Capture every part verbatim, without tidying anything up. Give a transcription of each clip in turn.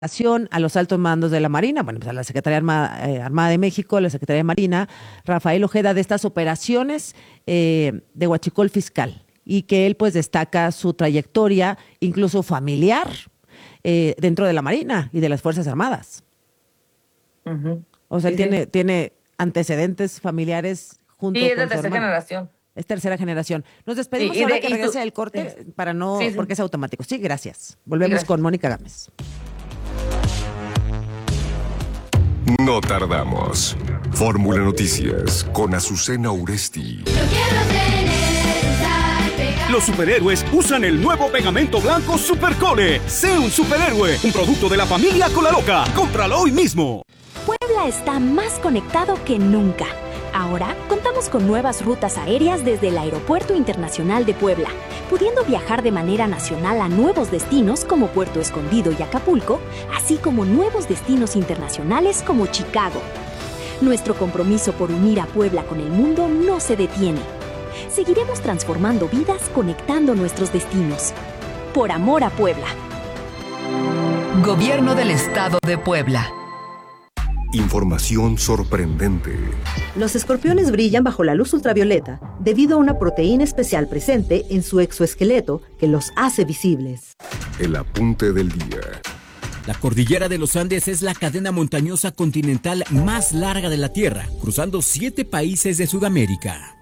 a los altos mandos de la Marina, bueno, pues a la Secretaría Armada, eh, Armada de México, a la Secretaría de Marina, Rafael Ojeda, de estas operaciones eh, de huachicol fiscal, y que él pues destaca su trayectoria, incluso familiar, eh, dentro de la Marina y de las Fuerzas Armadas. Uh-huh. O sea, sí, él sí. tiene, tiene antecedentes familiares junto sí, con es de su tercera hermano. generación. Es tercera generación. Nos despedimos sí, ahora de, que regrese tu, el corte, sí. para no, sí, sí. porque es automático. Sí, gracias. Volvemos sí, gracias. con Mónica Gámez. No tardamos. Fórmula Noticias con Azucena Uresti. Los superhéroes usan el nuevo pegamento blanco Supercole. Sé un superhéroe, un producto de la familia Colaloca. Cómpralo hoy mismo. Puebla está más conectado que nunca. Ahora contamos con nuevas rutas aéreas desde el Aeropuerto Internacional de Puebla, pudiendo viajar de manera nacional a nuevos destinos como Puerto Escondido y Acapulco, así como nuevos destinos internacionales como Chicago. Nuestro compromiso por unir a Puebla con el mundo no se detiene. Seguiremos transformando vidas conectando nuestros destinos. Por amor a Puebla. Gobierno del Estado de Puebla. Información sorprendente. Los escorpiones brillan bajo la luz ultravioleta debido a una proteína especial presente en su exoesqueleto que los hace visibles. El apunte del día. La cordillera de los Andes es la cadena montañosa continental más larga de la Tierra, cruzando siete países de Sudamérica.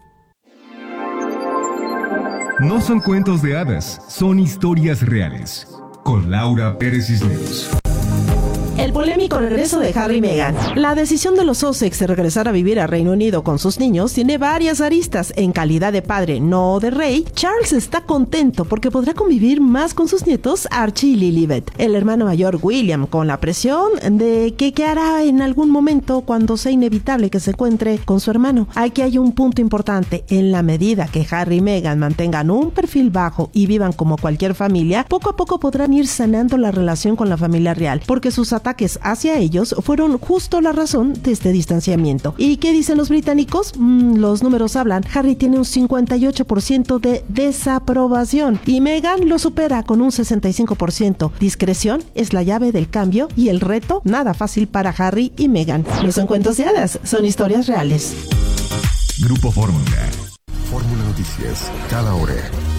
No son cuentos de hadas, son historias reales. Con Laura Pérez Cisneros. El polémico regreso de Harry y Meghan. La decisión de los Sussex de regresar a vivir a Reino Unido con sus niños tiene varias aristas. En calidad de padre, no de rey, Charles está contento porque podrá convivir más con sus nietos Archie y Lilibet. El hermano mayor William, con la presión de que qué hará en algún momento cuando sea inevitable que se encuentre con su hermano. Aquí hay un punto importante. En la medida que Harry y Meghan mantengan un perfil bajo y vivan como cualquier familia, poco a poco podrán ir sanando la relación con la familia real, porque sus ataques ataques hacia ellos fueron justo la razón de este distanciamiento. ¿Y qué dicen los británicos? Mm, los números hablan. Harry tiene un cincuenta y ocho por ciento de desaprobación y Meghan lo supera con un sesenta y cinco por ciento. Discreción es la llave del cambio y el reto nada fácil para Harry y Meghan. No son cuentos de hadas, son historias reales. Grupo Fórmula. Fórmula Noticias, cada hora.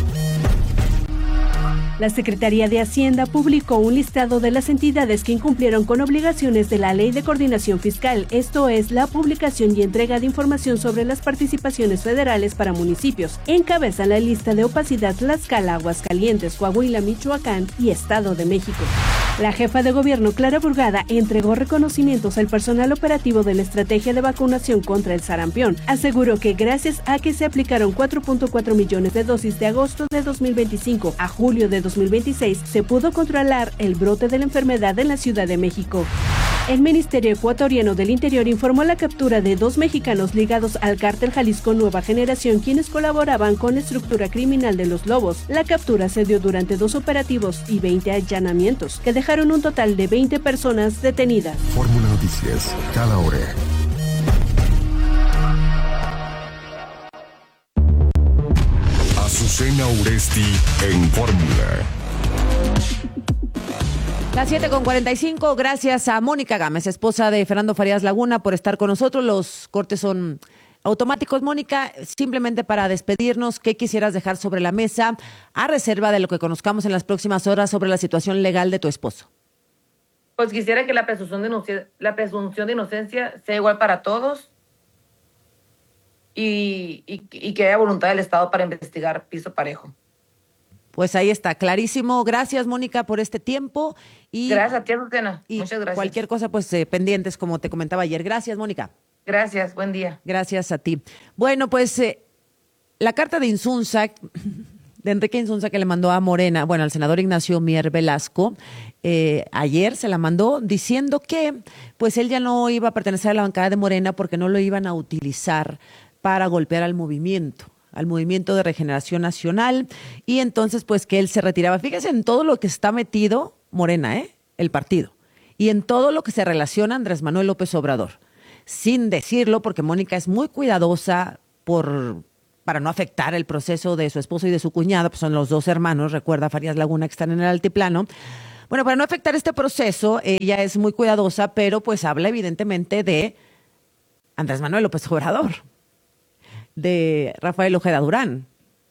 La Secretaría de Hacienda publicó un listado de las entidades que incumplieron con obligaciones de la Ley de Coordinación Fiscal, esto es, la publicación y entrega de información sobre las participaciones federales para municipios. Encabezan la lista de opacidad Tlaxcala, Aguascalientes, Coahuila, Michoacán y Estado de México. La jefa de gobierno, Clara Burgada, entregó reconocimientos al personal operativo de la estrategia de vacunación contra el sarampión. Aseguró que gracias a que se aplicaron cuatro punto cuatro millones de dosis de agosto de dos mil veinticinco a julio de dos mil veintiséis, se pudo controlar el brote de la enfermedad en la Ciudad de México. El Ministerio Ecuatoriano del Interior informó la captura de dos mexicanos ligados al cártel Jalisco Nueva Generación, quienes colaboraban con la estructura criminal de los Lobos. La captura se dio durante dos operativos y veinte allanamientos, que dejaron un total de veinte personas detenidas. Fórmula Noticias, cada hora. Azucena Uresti en Fórmula. Las siete con cuarenta y cinco, gracias a Mónica Gámez, esposa de Fernando Farías Laguna, por estar con nosotros. Los cortes son automáticos. Mónica, simplemente para despedirnos, ¿qué quisieras dejar sobre la mesa a reserva de lo que conozcamos en las próximas horas sobre la situación legal de tu esposo? Pues quisiera que la presunción de inocencia, la presunción de inocencia sea igual para todos y, y, y que haya voluntad del Estado para investigar piso parejo. Pues ahí está, clarísimo. Gracias, Mónica, por este tiempo. Y, gracias a ti, Azucena. Muchas gracias. Cualquier cosa, pues eh, pendientes, como te comentaba ayer. Gracias, Mónica. Gracias, buen día. Gracias a ti. Bueno, pues eh, la carta de Insunza, de Enrique Insunza, que le mandó a Morena, bueno, al senador Ignacio Mier Velasco, eh, ayer se la mandó diciendo que pues él ya no iba a pertenecer a la bancada de Morena porque no lo iban a utilizar para golpear al movimiento. al Movimiento de Regeneración Nacional, y entonces pues que él se retiraba. Fíjese en todo lo que está metido Morena, ¿eh? el partido, y en todo lo que se relaciona a Andrés Manuel López Obrador, sin decirlo, porque Mónica es muy cuidadosa por para no afectar el proceso de su esposo y de su cuñado, pues son los dos hermanos, recuerda, Farías Laguna, que están en el altiplano. Bueno, para no afectar este proceso, ella es muy cuidadosa, pero pues habla evidentemente de Andrés Manuel López Obrador, de Rafael Ojeda Durán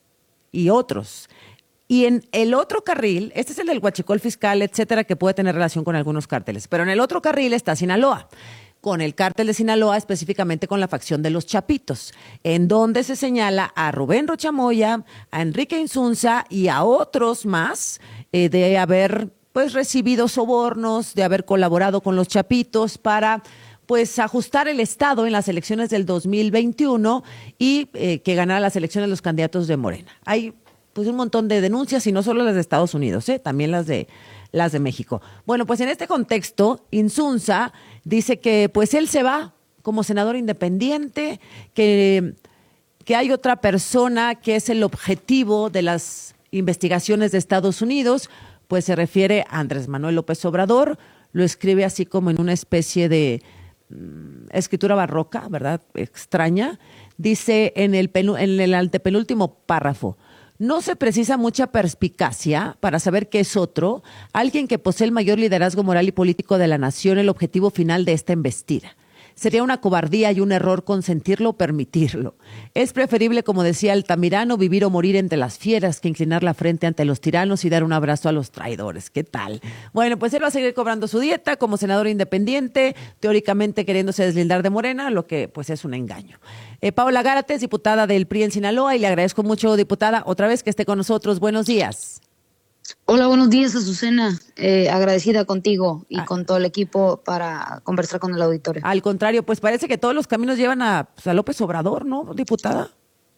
y otros. Y en el otro carril, este es el del huachicol fiscal, etcétera, que puede tener relación con algunos cárteles, pero en el otro carril está Sinaloa, con el cártel de Sinaloa, específicamente con la facción de los Chapitos, en donde se señala a Rubén Rocha Moya, a Enrique Insunza y a otros más eh, de haber pues recibido sobornos, de haber colaborado con los Chapitos para pues ajustar el Estado en las elecciones del dos mil veintiuno y eh, que ganara las elecciones los candidatos de Morena. Hay pues un montón de denuncias, y no solo las de Estados Unidos, ¿eh? también las de las de México. Bueno, pues en este contexto, Insunza dice que pues él se va como senador independiente, que, que hay otra persona que es el objetivo de las investigaciones de Estados Unidos, pues se refiere a Andrés Manuel López Obrador, lo escribe así como en una especie de mm, escritura barroca, ¿verdad? Extraña. Dice en el, penu, en el antepenúltimo párrafo: no se precisa mucha perspicacia para saber que es otro, alguien que posee el mayor liderazgo moral y político de la nación, el objetivo final de esta embestida. Sería una cobardía y un error consentirlo o permitirlo. Es preferible, como decía Altamirano, vivir o morir entre las fieras que inclinar la frente ante los tiranos y dar un abrazo a los traidores. ¿Qué tal? Bueno, pues él va a seguir cobrando su dieta como senador independiente, teóricamente queriéndose deslindar de Morena, lo que pues es un engaño. Eh, Paola Gárate es diputada del P R I en Sinaloa y le agradezco mucho, diputada, otra vez que esté con nosotros. Buenos días. Hola, buenos días, Azucena. Eh, agradecida contigo y ah. con todo el equipo para conversar con el auditorio. Al contrario, pues parece que todos los caminos llevan a, pues, a López Obrador, ¿no, diputada?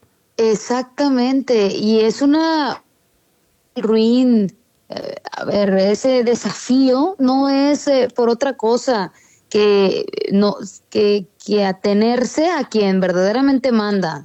Exactamente, y es una ruin. Eh, a ver, ese desafío no es eh, por otra cosa que, no, que, que atenerse a quien verdaderamente manda.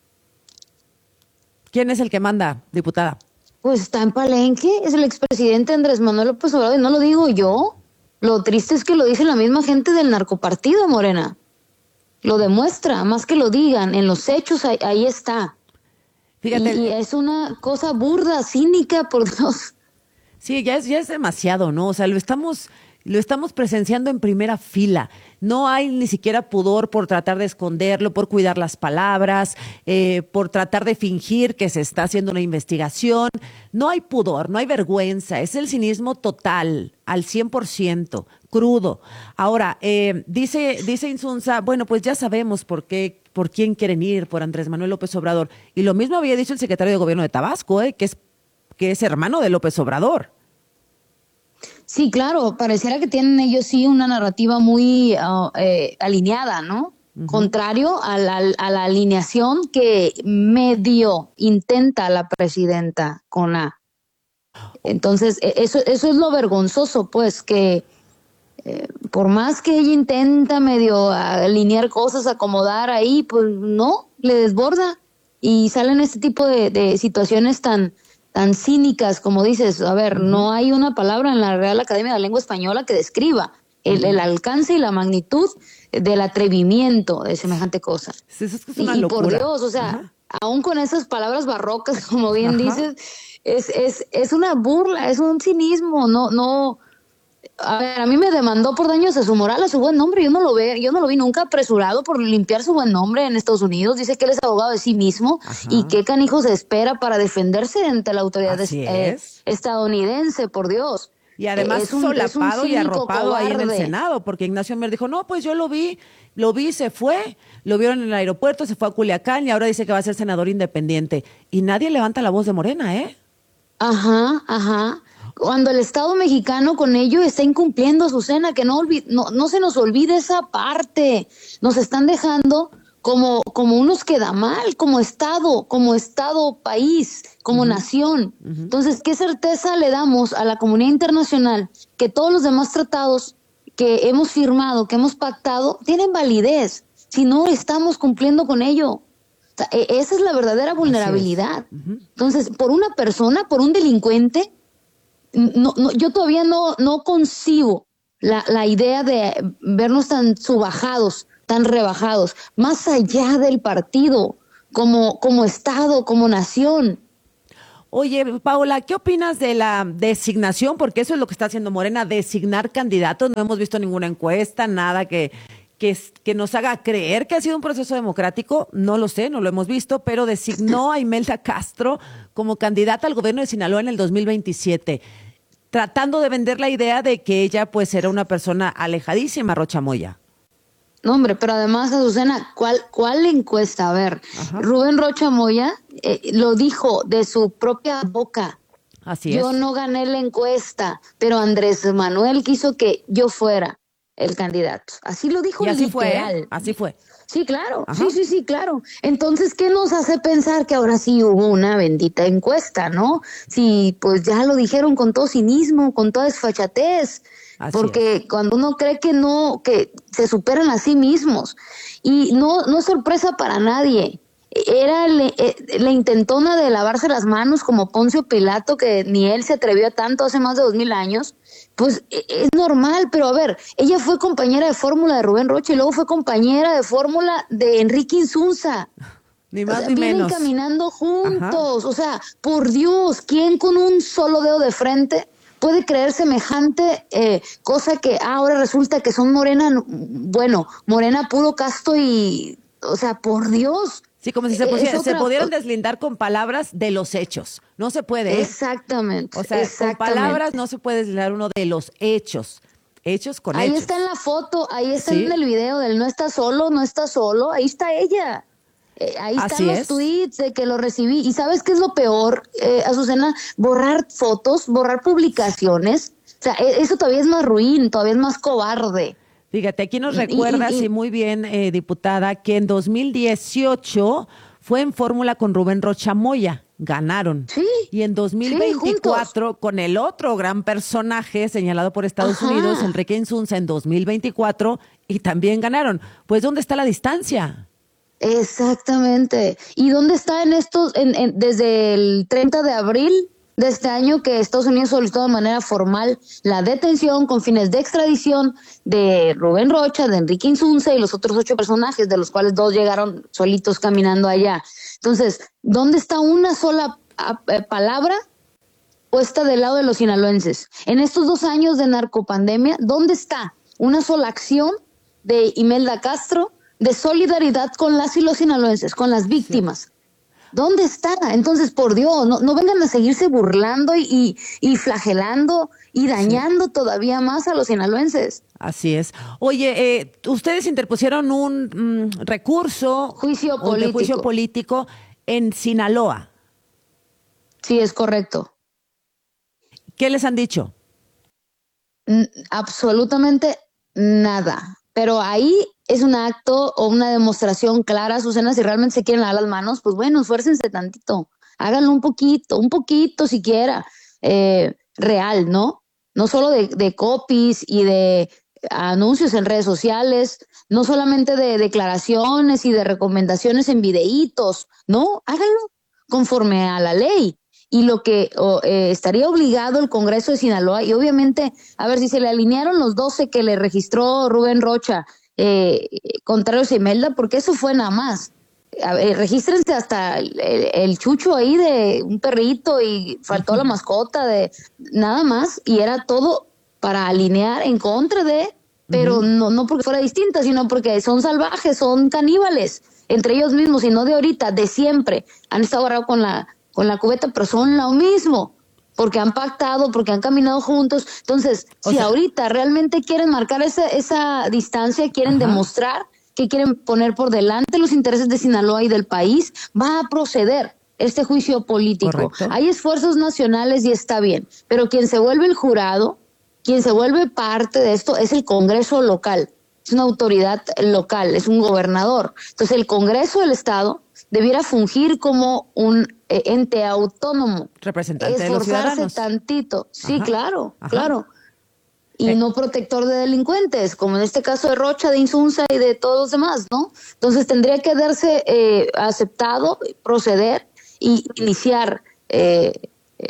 ¿Quién es el que manda, diputada? Pues está en Palenque, es el expresidente Andrés Manuel López Obrador, y no lo digo yo. Lo triste es que lo dice la misma gente del narcopartido, Morena. Lo demuestra, más que lo digan, en los hechos ahí, ahí está. Fíjate. Y, y es una cosa burda, cínica, por Dios. Sí, ya es, ya es demasiado, ¿no? O sea, lo estamos... Lo estamos presenciando en primera fila. No hay ni siquiera pudor por tratar de esconderlo, por cuidar las palabras, eh, por tratar de fingir que se está haciendo una investigación. No hay pudor, no hay vergüenza. Es el cinismo total, al cien por ciento, crudo. Ahora, eh, dice, dice Insunza, bueno, pues ya sabemos por qué, por quién quieren ir, por Andrés Manuel López Obrador. Y lo mismo había dicho el secretario de Gobierno de Tabasco, eh, que es, que es hermano de López Obrador. Sí, claro, pareciera que tienen ellos sí una narrativa muy uh, eh, alineada, ¿no? Uh-huh. Contrario a la, a la alineación que medio intenta la presidenta con A. Entonces, eso, eso es lo vergonzoso, pues, que eh, por más que ella intenta medio alinear cosas, acomodar ahí, pues no, le desborda y salen este tipo de, de situaciones tan... tan cínicas, como dices. A ver, uh-huh. no hay una palabra en la Real Academia de la Lengua Española que describa el, uh-huh. el alcance y la magnitud del atrevimiento de semejante cosa. Sí, eso es que es una y, locura. Y por Dios, o sea, uh-huh. aún con esas palabras barrocas, como bien uh-huh. dices, es, es, es una burla, es un cinismo, no, no... A ver, a mí me demandó por daños a su moral, a su buen nombre. Yo no lo ve, yo no lo vi nunca apresurado por limpiar su buen nombre en Estados Unidos. Dice que él es abogado de sí mismo. Ajá. Y qué canijo se espera para defenderse ante la autoridad eh, estadounidense, por Dios. Y además es un, solapado es un y arropado cobarde. Ahí en el Senado, porque Ignacio Mier dijo, no, pues yo lo vi, lo vi, se fue, lo vieron en el aeropuerto, se fue a Culiacán y ahora dice que va a ser senador independiente. Y nadie levanta la voz de Morena, ¿eh? Ajá, ajá. Cuando el Estado mexicano con ello está incumpliendo, Azucena, que no, olvid- no, no se nos olvide esa parte. Nos están dejando como, como unos quedamal, como Estado, como Estado país, como uh-huh. nación. Uh-huh. Entonces, ¿qué certeza le damos a la comunidad internacional que todos los demás tratados que hemos firmado, que hemos pactado, tienen validez si no estamos cumpliendo con ello? O sea, esa es la verdadera vulnerabilidad. Uh-huh. Entonces, por una persona, por un delincuente, No, no, yo todavía no, no concibo la, la idea de vernos tan subajados, tan rebajados, más allá del partido, como, como Estado, como nación. Oye, Paola, ¿qué opinas de la designación? Porque eso es lo que está haciendo Morena, designar candidatos. No hemos visto ninguna encuesta, nada que, que, que nos haga creer que ha sido un proceso democrático. No lo sé, no lo hemos visto, pero designó a Imelda Castro como candidata al gobierno de Sinaloa en el dos mil veintisiete, tratando de vender la idea de que ella pues era una persona alejadísima, Rocha Moya. No, hombre, pero además, Azucena, ¿cuál, cuál encuesta? A ver, Ajá. Rubén Rocha Moya eh, lo dijo de su propia boca. Así yo es. no gané la encuesta, pero Andrés Manuel quiso que yo fuera el candidato. Así lo dijo y así literal. fue, ¿eh? Así fue. Sí, claro, Ajá. sí, sí, sí, claro. Entonces, ¿qué nos hace pensar que ahora sí hubo una bendita encuesta, no? Sí, pues ya lo dijeron con todo cinismo, con toda desfachatez. Así porque es. Cuando uno cree que no, que se superan a sí mismos, y no, no es sorpresa para nadie. Era le, la intentona de lavarse las manos como Poncio Pilato, que ni él se atrevió a tanto hace más de dos mil años. Pues es normal, pero a ver, ella fue compañera de fórmula de Rubén Rocha y luego fue compañera de fórmula de Enrique Insunza. Ni más o sea, ni vienen menos. caminando juntos. Ajá. O sea, por Dios, ¿quién con un solo dedo de frente puede creer semejante eh, cosa que ah, ahora resulta que son morena, bueno, morena puro casto y, o sea, por Dios. Sí, como si se, pusiera, otra... se pudieran deslindar con palabras de los hechos. No se puede. ¿eh? Exactamente. O sea, exactamente. con palabras no se puede deslindar uno de los hechos. Hechos con ahí hechos. Ahí está en la foto, ahí está ¿Sí? en el video del no está solo, no está solo, ahí está ella. Eh, ahí Así están los es. tweets de que lo recibí. ¿Y sabes qué es lo peor, eh, Azucena? Borrar fotos, borrar publicaciones. O sea, eso todavía es más ruin, todavía es más cobarde. Fíjate, aquí nos recuerda, sí, muy bien, eh, diputada, que en dos mil dieciocho fue en fórmula con Rubén Rocha Moya. Ganaron. Sí. Y en dos mil veinticuatro, sí, con el otro gran personaje señalado por Estados Ajá. Unidos, Enrique Insunza, en dos mil veinticuatro, y también ganaron. Pues, ¿dónde está la distancia? Exactamente. ¿Y dónde está en estos, en, en, desde el treinta de abril de este año que Estados Unidos solicitó de manera formal la detención con fines de extradición de Rubén Rocha, de Enrique Insunza y los otros ocho personajes, de los cuales dos llegaron solitos caminando allá? Entonces, ¿dónde está una sola a, a, palabra puesta del lado de los sinaloenses? En estos dos años de narcopandemia, ¿dónde está una sola acción de Imelda Castro de solidaridad con las y los sinaloenses, con las víctimas? Sí. ¿Dónde está? Entonces, por Dios, no, no vengan a seguirse burlando y, y, y flagelando y dañando sí. todavía más a los sinaloenses. Así es. Oye, eh, ustedes interpusieron un mm, recurso juicio político. de juicio político en Sinaloa. Sí, es correcto. ¿Qué les han dicho? N- absolutamente nada. Pero ahí es un acto o una demostración clara, Susana, si realmente se quieren lavar las manos, pues bueno, esfuércense tantito, háganlo un poquito, un poquito siquiera, eh, real, ¿no? No solo de, de copies y de anuncios en redes sociales, no solamente de declaraciones y de recomendaciones en videitos, no, háganlo conforme a la ley. Y lo que oh, eh, estaría obligado el Congreso de Sinaloa, y obviamente, a ver, si se le alinearon los doce que le registró Rubén Rocha, eh, contrarios a Imelda, porque eso fue nada más. A ver, regístrense hasta el, el, el chucho ahí de un perrito y faltó uh-huh. la mascota de nada más, y era todo para alinear en contra de, pero uh-huh. no, no porque fuera distinta, sino porque son salvajes, son caníbales, entre ellos mismos, y no de ahorita, de siempre. Han estado agarrados con la con la cubeta, pero son lo mismo, porque han pactado, porque han caminado juntos. Entonces, o si sea, ahorita realmente quieren marcar esa, esa distancia, quieren ajá. demostrar que quieren poner por delante los intereses de Sinaloa y del país, va a proceder este juicio político. Correcto. Hay esfuerzos nacionales y está bien, pero quien se vuelve el jurado, quien se vuelve parte de esto es el Congreso local, es una autoridad local, es un gobernador. Entonces, el Congreso del Estado debiera fungir como un eh, ente autónomo. Representante de los ciudadanos. Esforzarse tantito. Sí, ajá, claro, ajá. claro. Y eh. no protector de delincuentes, como en este caso de Rocha, de Insunza y de todos los demás, ¿no? Entonces tendría que darse eh, aceptado, proceder y iniciar eh, eh,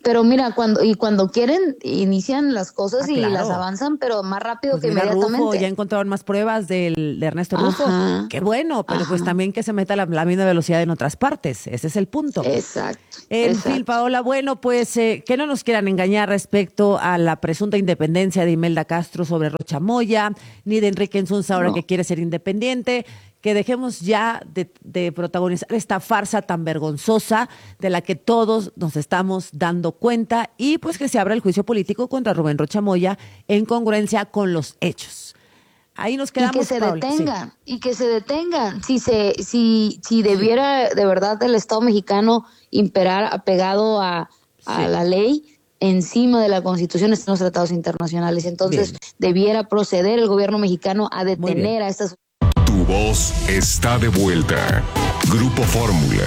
pero mira, cuando y cuando quieren, inician las cosas Ah, y claro. las avanzan, pero más rápido Pues que mira, inmediatamente. Rufo, ya encontraron más pruebas del, de Ernesto Rufo. Ajá. Qué bueno, pero pues Ajá. también que se meta la, la misma velocidad en otras partes. Ese es el punto. Exacto. En exacto. fin, Paola, bueno, pues eh, que no nos quieran engañar respecto a la presunta independencia de Imelda Castro sobre Rocha Moya, ni de Enrique Insunza ahora No. que quiere ser independiente. Que dejemos ya de, de protagonizar esta farsa tan vergonzosa de la que todos nos estamos dando cuenta y pues que se abra el juicio político contra Rubén Rocha Moya en congruencia con los hechos. Ahí nos quedamos, y que se Paola. Sí. detengan, y que se detengan. Si se, si, si debiera de verdad el Estado mexicano imperar apegado a, a Sí. la ley, encima de la Constitución están los tratados internacionales. Entonces, Bien. debiera proceder el gobierno mexicano a bien. detener a estas. Tu voz está de vuelta. Grupo Fórmula.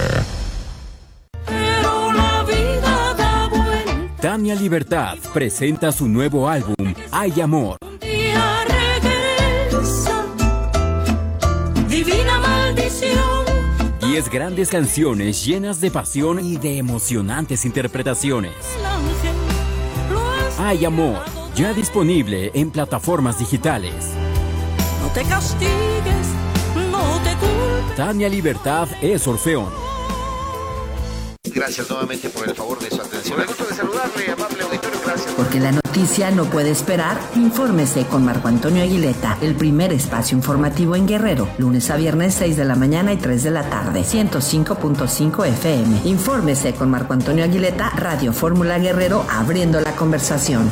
Tania Libertad presenta su nuevo álbum, Hay Amor. Divina maldición. Diez grandes canciones llenas de pasión y de emocionantes interpretaciones. Hay Amor, ya disponible en plataformas digitales. No te castigues, no te culpes. Tania Libertad es Orfeón. Gracias nuevamente por el favor de su atención. Me gusto de saludarle, amable auditorio, gracias. Porque la noticia no puede esperar, infórmese con Marco Antonio Aguileta, el primer espacio informativo en Guerrero, lunes a viernes seis de la mañana y tres de la tarde, ciento cinco punto cinco F M. Infórmese con Marco Antonio Aguileta, Radio Fórmula Guerrero, abriendo la conversación.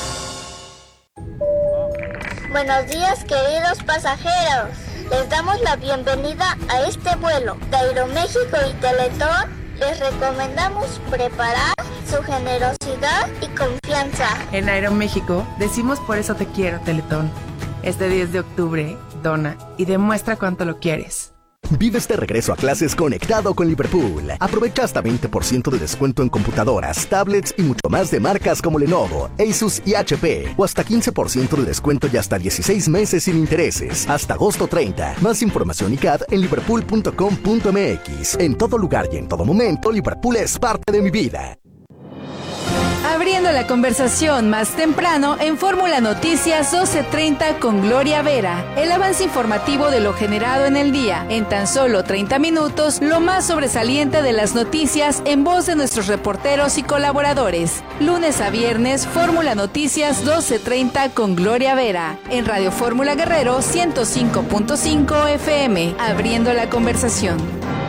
Buenos días, queridos pasajeros. Les damos la bienvenida a este vuelo de Aeroméxico y Teletón. Les recomendamos preparar su generosidad y confianza. En Aeroméxico decimos por eso te quiero, Teletón. Este diez de octubre, dona y demuestra cuánto lo quieres. Vive este regreso a clases conectado con Liverpool. Aprovecha hasta veinte por ciento de descuento en computadoras, tablets y mucho más de marcas como Lenovo, Asus y H P. O hasta quince por ciento de descuento y hasta dieciséis meses sin intereses. Hasta agosto treinta. Más información y C A D en liverpool punto com punto m x. En todo lugar y en todo momento, Liverpool es parte de mi vida. Abriendo la conversación más temprano en Fórmula Noticias doce treinta con Gloria Vera. El avance informativo de lo generado en el día. En tan solo treinta minutos, lo más sobresaliente de las noticias en voz de nuestros reporteros y colaboradores. Lunes a viernes, Fórmula Noticias doce treinta con Gloria Vera. En Radio Fórmula Guerrero ciento cinco punto cinco F M. Abriendo la conversación.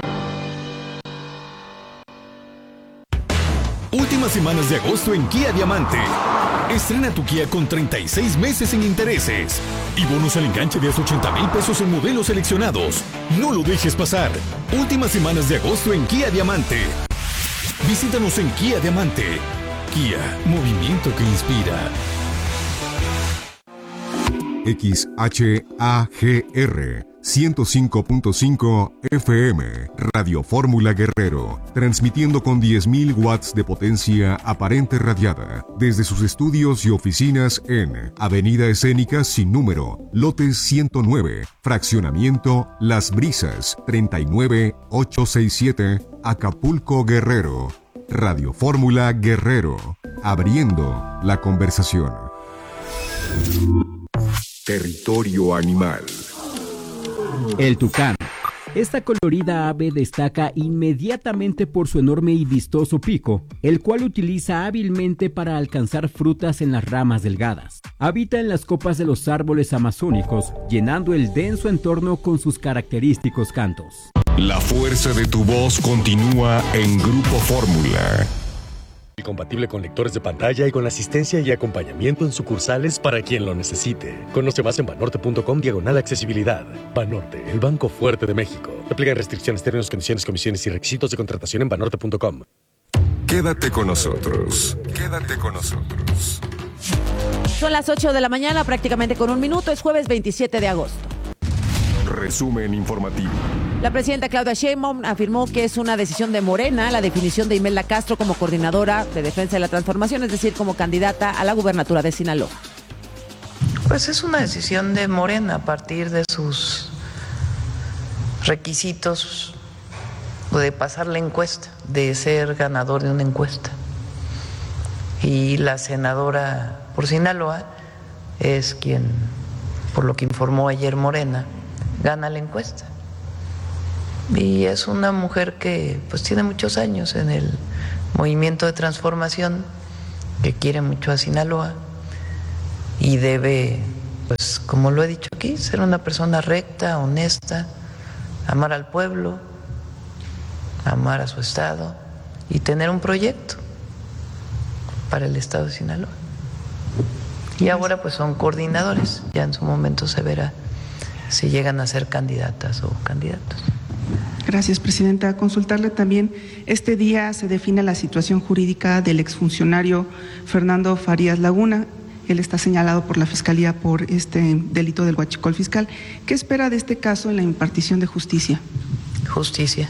Últimas semanas de agosto en Kia Diamante. Estrena tu Kia con treinta y seis meses sin intereses y bonos al enganche de hasta ochenta mil pesos en modelos seleccionados. No lo dejes pasar. Últimas semanas de agosto en Kia Diamante. Visítanos en Kia Diamante. Kia, movimiento que inspira. X H A G R ciento cinco punto cinco F M, Radio Fórmula Guerrero, transmitiendo con diez mil watts de potencia aparente radiada, desde sus estudios y oficinas en Avenida Escénica sin número, lote ciento nueve, fraccionamiento Las Brisas, treinta y nueve ochocientos sesenta y siete, Acapulco, Guerrero. Radio Fórmula Guerrero, abriendo la conversación. Territorio animal. El tucán. Esta colorida ave destaca inmediatamente por su enorme y vistoso pico, el cual utiliza hábilmente para alcanzar frutas en las ramas delgadas. Habita en las copas de los árboles amazónicos, llenando el denso entorno con sus característicos cantos. La fuerza de tu voz continúa en Grupo Fórmula. Compatible con lectores de pantalla y con asistencia y acompañamiento en sucursales para quien lo necesite. Conoce más en banorte punto com diagonal accesibilidad. Banorte, el banco fuerte de México. Aplican restricciones, términos, condiciones, comisiones y requisitos de contratación en banorte punto com. Quédate con nosotros. Quédate con nosotros. Son las ocho de la mañana, prácticamente con un minuto. Es jueves veintisiete de agosto. Resumen informativo. La presidenta Claudia Sheinbaum afirmó que es una decisión de Morena la definición de Imelda Castro como coordinadora de defensa de la transformación, es decir, como candidata a la gubernatura de Sinaloa. Pues es una decisión de Morena a partir de sus requisitos de pasar la encuesta, de ser ganador de una encuesta. Y la senadora por Sinaloa es quien, por lo que informó ayer Morena, gana la encuesta. Y es una mujer que pues tiene muchos años en el movimiento de transformación, que quiere mucho a Sinaloa y debe, pues como lo he dicho aquí, ser una persona recta, honesta, amar al pueblo, amar a su estado y tener un proyecto para el estado de Sinaloa. Y ahora pues son coordinadores, ya en su momento se verá si llegan a ser candidatas o candidatos. Gracias, Presidenta. Consultarle también, este día se define la situación jurídica del exfuncionario Fernando Farías Laguna. Él está señalado por la Fiscalía por este delito del huachicol fiscal. ¿Qué espera de este caso en la impartición de justicia? Justicia.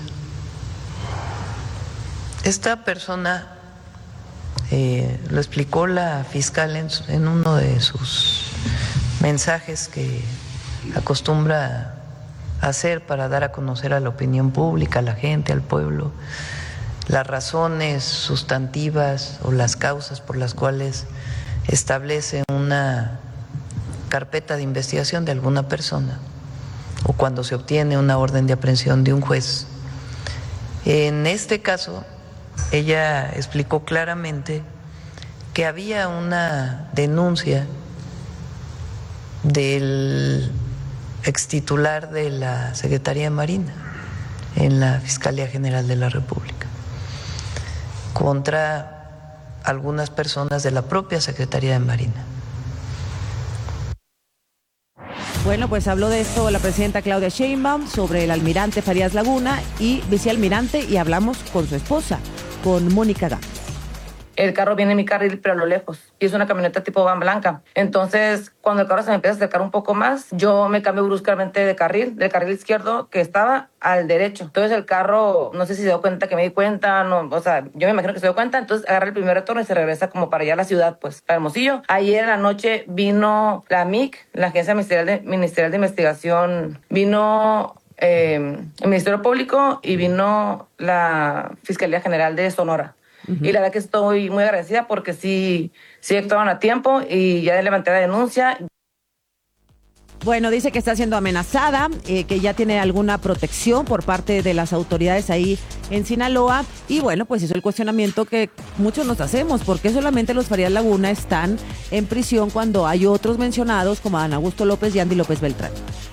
Esta persona, eh, lo explicó la fiscal en, su, en uno de sus mensajes que acostumbra hacer para dar a conocer a la opinión pública, a la gente, al pueblo, las razones sustantivas o las causas por las cuales establece una carpeta de investigación de alguna persona o cuando se obtiene una orden de aprehensión de un juez. En este caso, ella explicó claramente que había una denuncia del extitular de la Secretaría de Marina en la Fiscalía General de la República contra algunas personas de la propia Secretaría de Marina. Bueno, pues habló de esto la presidenta Claudia Sheinbaum sobre el almirante Farías Laguna y vicealmirante, y hablamos con su esposa, con Mónica Gámez. El carro viene en mi carril, pero a lo lejos. Y es una camioneta tipo van blanca. Entonces, cuando el carro se me empieza a acercar un poco más, yo me cambio bruscamente de carril, del carril izquierdo que estaba al derecho. Entonces el carro, no sé si se dio cuenta que me di cuenta, no, o sea, yo me imagino que se dio cuenta, entonces agarra el primer retorno y se regresa como para allá a la ciudad, pues, para Hermosillo. Ayer en la noche vino la M I C, la Agencia Ministerial de, Ministerial de Investigación, vino eh, el Ministerio Público y vino la Fiscalía General de Sonora. Uh-huh. Y la verdad que estoy muy agradecida porque sí, sí actuaron a tiempo y ya levanté la denuncia. Bueno, dice que está siendo amenazada, eh, que ya tiene alguna protección por parte de las autoridades ahí en Sinaloa. Y bueno, pues hizo el cuestionamiento que muchos nos hacemos. ¿Por qué solamente los Farías Laguna están en prisión cuando hay otros mencionados como Adán Augusto López y Andy López Beltrán?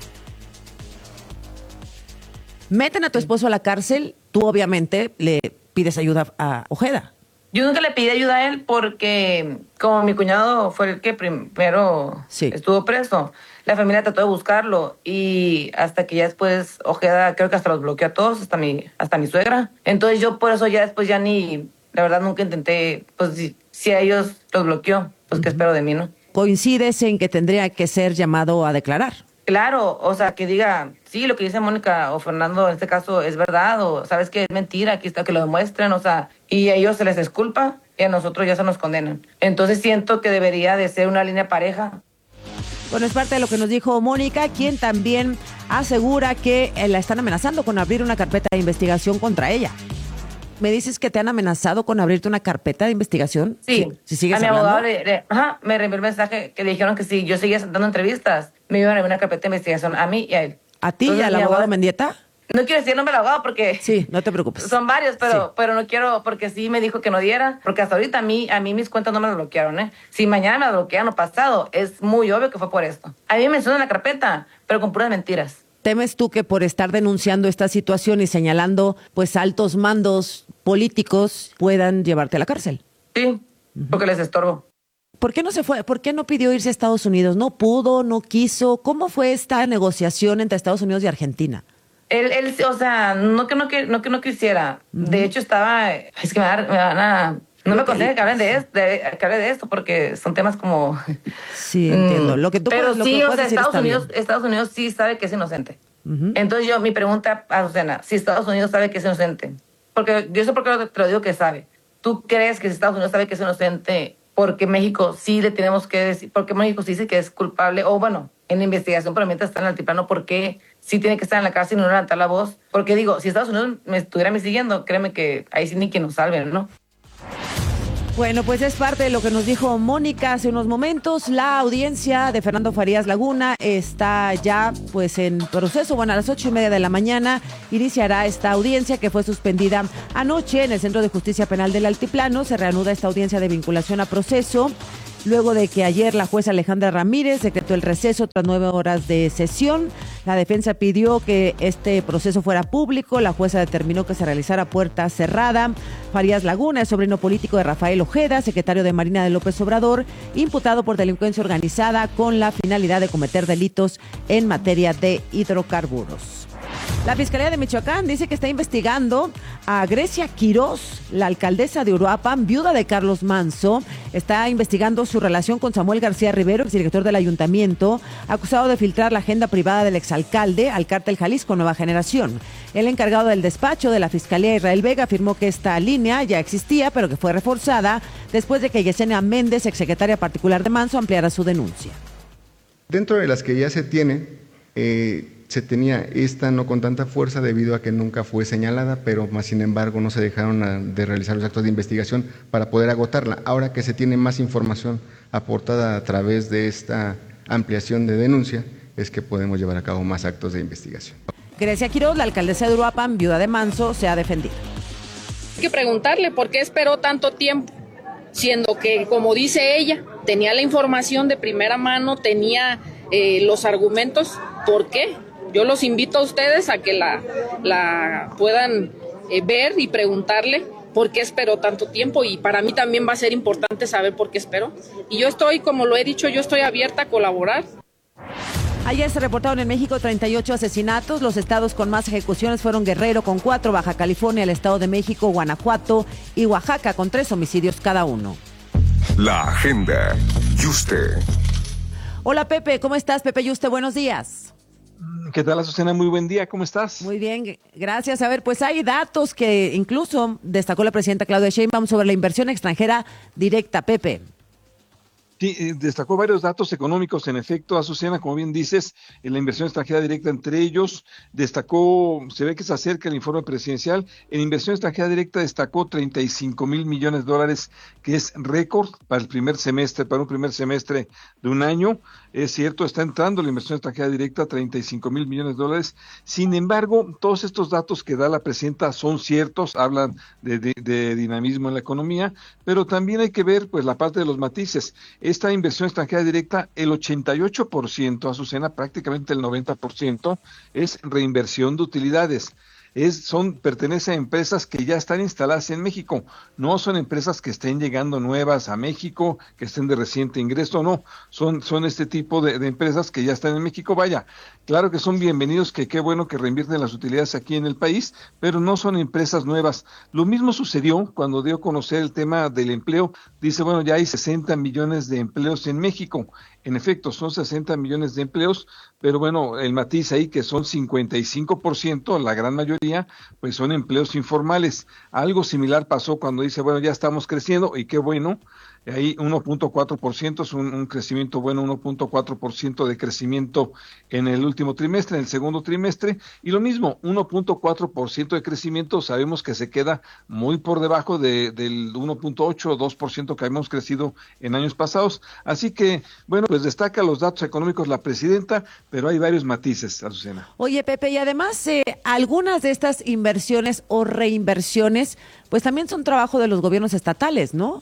Meten a tu esposo a la cárcel, tú obviamente le pides ayuda a Ojeda. Yo nunca le pedí ayuda a él porque como mi cuñado fue el que primero sí. estuvo preso, la familia trató de buscarlo y hasta que ya después Ojeda creo que hasta los bloqueó a todos, hasta mi, hasta mi suegra. Entonces yo por eso ya después ya ni, la verdad nunca intenté, pues si, si a ellos los bloqueó, pues qué espero de mí, ¿no? ¿Coincides en que tendría que ser llamado a declarar? Claro, o sea, que diga, sí, lo que dice Mónica o Fernando en este caso es verdad, o sabes que es mentira, aquí está, que lo demuestren, o sea, y a ellos se les disculpa y a nosotros ya se nos condenan. Entonces siento que debería de ser una línea pareja. Bueno, es parte de lo que nos dijo Mónica, quien también asegura que la están amenazando con abrir una carpeta de investigación contra ella. ¿Me dices que te han amenazado con abrirte una carpeta de investigación? Sí, si, si sigues a mi hablando. abogado le, le, ajá, me reenvió el mensaje que le dijeron que si yo seguía dando entrevistas, me iban a abrir una carpeta de investigación a mí y a él. ¿A ti Entonces, y al abogado, abogado Mendieta? No quiero decir el nombre del abogado porque... Sí, no te preocupes. Son varios, pero, sí. pero no quiero, porque sí me dijo que no diera, porque hasta ahorita a mí, a mí mis cuentas no me las bloquearon, ¿eh? Si mañana me las bloquean o pasado, es muy obvio que fue por esto. A mí me mencionan la carpeta, pero con puras mentiras. ¿Temes tú que por estar denunciando esta situación y señalando pues altos mandos políticos puedan llevarte a la cárcel? Sí, uh-huh. porque les estorbo. ¿Por qué no se fue? ¿Por qué no pidió irse a Estados Unidos? ¿No pudo? ¿No quiso? ¿Cómo fue esta negociación entre Estados Unidos y Argentina? Él, él o sea, no que no, que, no, que no quisiera. Uh-huh. De hecho, estaba... Es que me, da, me van a... No me aconsejan que hablen de esto, de, que hable de esto porque son temas como... Sí, entiendo. Lo que tú Pero puedes, lo sí, que o sea, Estados Unidos, bien. Estados Unidos sí sabe que es inocente. Uh-huh. Entonces yo, mi pregunta a Susana, si Estados Unidos sabe que es inocente, porque yo sé por qué te lo digo que sabe. ¿Tú crees que si Estados Unidos sabe que es inocente, porque México sí le tenemos que decir, porque México sí dice que es culpable, o bueno, en la investigación, pero mientras está en el altiplano, ¿por qué sí tiene que estar en la cárcel y no levantar la voz? Porque digo, si Estados Unidos me estuviera me siguiendo, créeme que ahí sí ni que nos salven, ¿no? Bueno, pues es parte de lo que nos dijo Mónica hace unos momentos. La audiencia de Fernando Farías Laguna está ya pues en proceso. Bueno, a las ocho y media de la mañana iniciará esta audiencia que fue suspendida anoche en el Centro de Justicia Penal del Altiplano. Se reanuda esta audiencia de vinculación a proceso, luego de que ayer la jueza Alejandra Ramírez decretó el receso tras nueve horas de sesión. La defensa pidió que este proceso fuera público. La jueza determinó que se realizara a puerta cerrada. Farías Laguna es sobrino político de Rafael Ojeda, secretario de Marina de López Obrador, imputado por delincuencia organizada con la finalidad de cometer delitos en materia de hidrocarburos. La Fiscalía de Michoacán dice que está investigando a Grecia Quirós, la alcaldesa de Uruapan, viuda de Carlos Manso. Está investigando su relación con Samuel García Rivero, exdirector del ayuntamiento, acusado de filtrar la agenda privada del exalcalde al cártel Jalisco Nueva Generación. El encargado del despacho de la Fiscalía, Israel Vega, afirmó que esta línea ya existía, pero que fue reforzada después de que Yesenia Méndez, exsecretaria particular de Manso, ampliara su denuncia. Dentro de las que ya se tiene, eh, se tenía esta no con tanta fuerza debido a que nunca fue señalada, pero más sin embargo no se dejaron a, de realizar los actos de investigación para poder agotarla. Ahora que se tiene más información aportada a través de esta ampliación de denuncia, es que podemos llevar a cabo más actos de investigación. Grecia Quirós, la alcaldesa de Uruapan, viuda de Manso, se ha defendido. Hay que preguntarle por qué esperó tanto tiempo, siendo que, como dice ella, tenía la información de primera mano, tenía eh, los argumentos. ¿Por qué? Yo los invito a ustedes a que la, la puedan eh, ver y preguntarle por qué esperó tanto tiempo, y para mí también va a ser importante saber por qué esperó. Y yo estoy, como lo he dicho, yo estoy abierta a colaborar. Ayer se reportaron en México treinta y ocho asesinatos. Los estados con más ejecuciones fueron Guerrero con cuatro, Baja California, el Estado de México, Guanajuato y Oaxaca con tres homicidios cada uno. La agenda. Yuste. Hola Pepe, ¿cómo estás? Pepe Yuste, buenos días. ¿Qué tal, Azucena? Muy buen día, ¿cómo estás? Muy bien, gracias. A ver, pues hay datos que incluso destacó la presidenta Claudia Sheinbaum sobre la inversión extranjera directa, Pepe. Sí, eh, destacó varios datos económicos, en efecto, Azucena, como bien dices, en la inversión extranjera directa, entre ellos destacó, se ve que se acerca el informe presidencial, en inversión extranjera directa destacó treinta y cinco mil millones de dólares, que es récord para el primer semestre, para un primer semestre de un año. Es cierto, está entrando la inversión extranjera directa, treinta y cinco mil millones de dólares. Sin embargo, todos estos datos que da la presidenta son ciertos, hablan de, de, de dinamismo en la economía, pero también hay que ver pues la parte de los matices. Esta inversión extranjera directa, el ochenta y ocho por ciento, Azucena, prácticamente el noventa por ciento, es reinversión de utilidades. Es, son, pertenece a empresas que ya están instaladas en México, no son empresas que estén llegando nuevas a México, que estén de reciente ingreso, no, son, son este tipo de, de empresas que ya están en México. Vaya, claro que son bienvenidos, que qué bueno que reinvierten las utilidades aquí en el país, pero no son empresas nuevas. Lo mismo sucedió cuando dio a conocer el tema del empleo. Dice, bueno, ya hay sesenta millones de empleos en México. En efecto, son sesenta millones de empleos, pero bueno, el matiz ahí que son cincuenta y cinco por ciento, la gran mayoría, pues son empleos informales. Algo similar pasó cuando dice, bueno, ya estamos creciendo, y qué bueno, ahí uno punto cuatro por ciento es un, un crecimiento bueno, uno punto cuatro por ciento de crecimiento en el último trimestre, en el segundo trimestre, y lo mismo, uno punto cuatro por ciento de crecimiento, sabemos que se queda muy por debajo de, del uno punto ocho o dos por ciento que habíamos crecido en años pasados. Así que, bueno, pues destaca los datos económicos la presidenta, pero hay varios matices, Azucena. Oye, Pepe, y además eh, algunas de estas inversiones o reinversiones, pues también son trabajo de los gobiernos estatales, ¿no?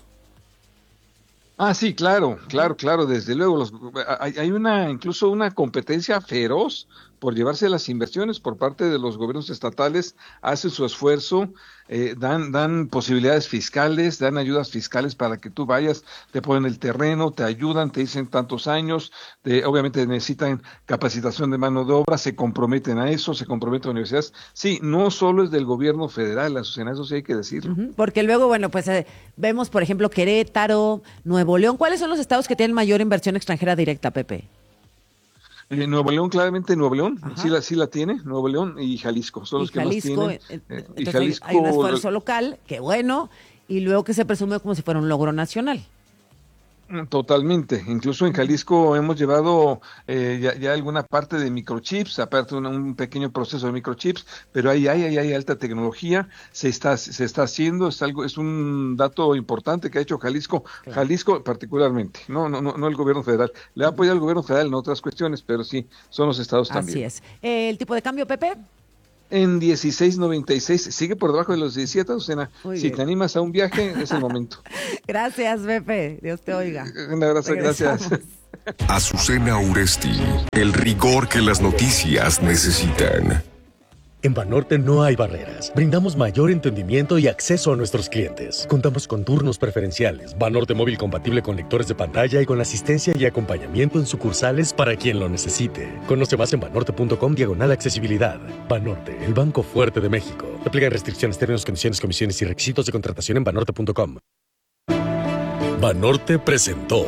Ah, sí, claro, claro, claro, desde luego. Los, hay, hay una, incluso una competencia feroz por llevarse las inversiones por parte de los gobiernos estatales, hacen su esfuerzo, eh, dan, dan posibilidades fiscales, dan ayudas fiscales para que tú vayas, te ponen el terreno, te ayudan, te dicen tantos años, te, obviamente necesitan capacitación de mano de obra, se comprometen a eso, se comprometen a universidades. Sí, no solo es del gobierno federal, Azucena, eso sí hay que decirlo. Uh-huh, porque luego, bueno, pues eh, vemos, por ejemplo, Querétaro, Nuevo León. ¿Cuáles son los estados que tienen mayor inversión extranjera directa, Pepe? Eh, Nuevo León, claramente Nuevo León, sí la, sí la tiene, Nuevo León y Jalisco, son y los que Jalisco, más tienen. Eh, y Jalisco, hay un esfuerzo local, que bueno, y luego que se presume como si fuera un logro nacional. Totalmente. Incluso en Jalisco hemos llevado eh, ya, ya alguna parte de microchips, aparte un, un pequeño proceso de microchips, pero ahí hay, hay, hay alta tecnología, se está, se está haciendo, es algo, es un dato importante que ha hecho Jalisco, claro. Jalisco particularmente, no, no, no, no el gobierno federal. Le ha apoyado al gobierno federal en otras cuestiones, pero sí, son los estados Así también. Así es. Eh, ¿El tipo de cambio, Pepe? En dieciséis noventa y seis, sigue por debajo de los diecisiete, Azucena. Si bien. Te animas a un viaje, es el momento. Gracias, Pepe. Dios te oiga. Un abrazo, Regresamos. Gracias. Azucena Uresti, el rigor que las noticias necesitan. En Banorte no hay barreras. Brindamos mayor entendimiento y acceso a nuestros clientes. Contamos con turnos preferenciales, Banorte móvil compatible con lectores de pantalla y con asistencia y acompañamiento en sucursales para quien lo necesite. Conoce más en banorte.com diagonal accesibilidad. Banorte, el banco fuerte de México. Aplican restricciones, términos, condiciones, comisiones y requisitos de contratación en banorte punto com. Banorte presentó.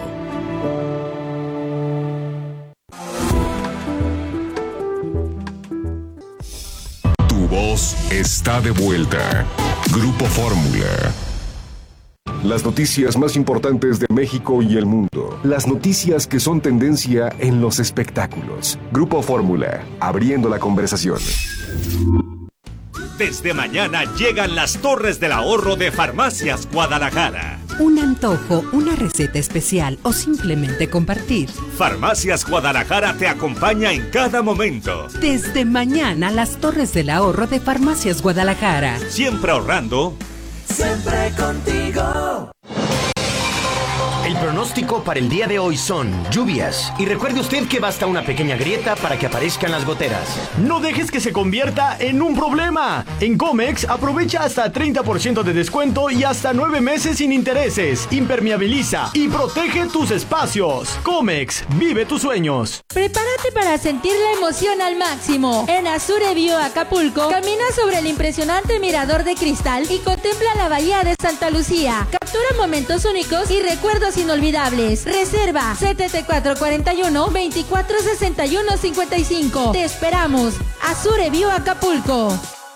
Voz está de vuelta. Grupo Fórmula. Las noticias más importantes de México y el mundo. Las noticias que son tendencia en los espectáculos. Grupo Fórmula, abriendo la conversación. Desde mañana llegan las Torres del Ahorro de Farmacias Guadalajara. Un antojo, una receta especial o simplemente compartir. Farmacias Guadalajara te acompaña en cada momento. Desde mañana, las Torres del Ahorro de Farmacias Guadalajara. Siempre ahorrando. Siempre contigo. El pronóstico para el día de hoy son lluvias. Y recuerde usted que basta una pequeña grieta para que aparezcan las goteras. No dejes que se convierta en un problema. En Comex aprovecha hasta treinta por ciento de descuento y hasta nueve meses sin intereses. Impermeabiliza y protege tus espacios. Comex, vive tus sueños. Prepárate para sentir la emoción al máximo. En Azure View Acapulco, camina sobre el impresionante mirador de cristal y contempla la bahía de Santa Lucía. Captura momentos únicos y recuerdos inolvidables. Reserva siete cuatro cuatro uno, veinticuatro sesenta y uno cincuenta y cinco. Te esperamos. Azure View Acapulco.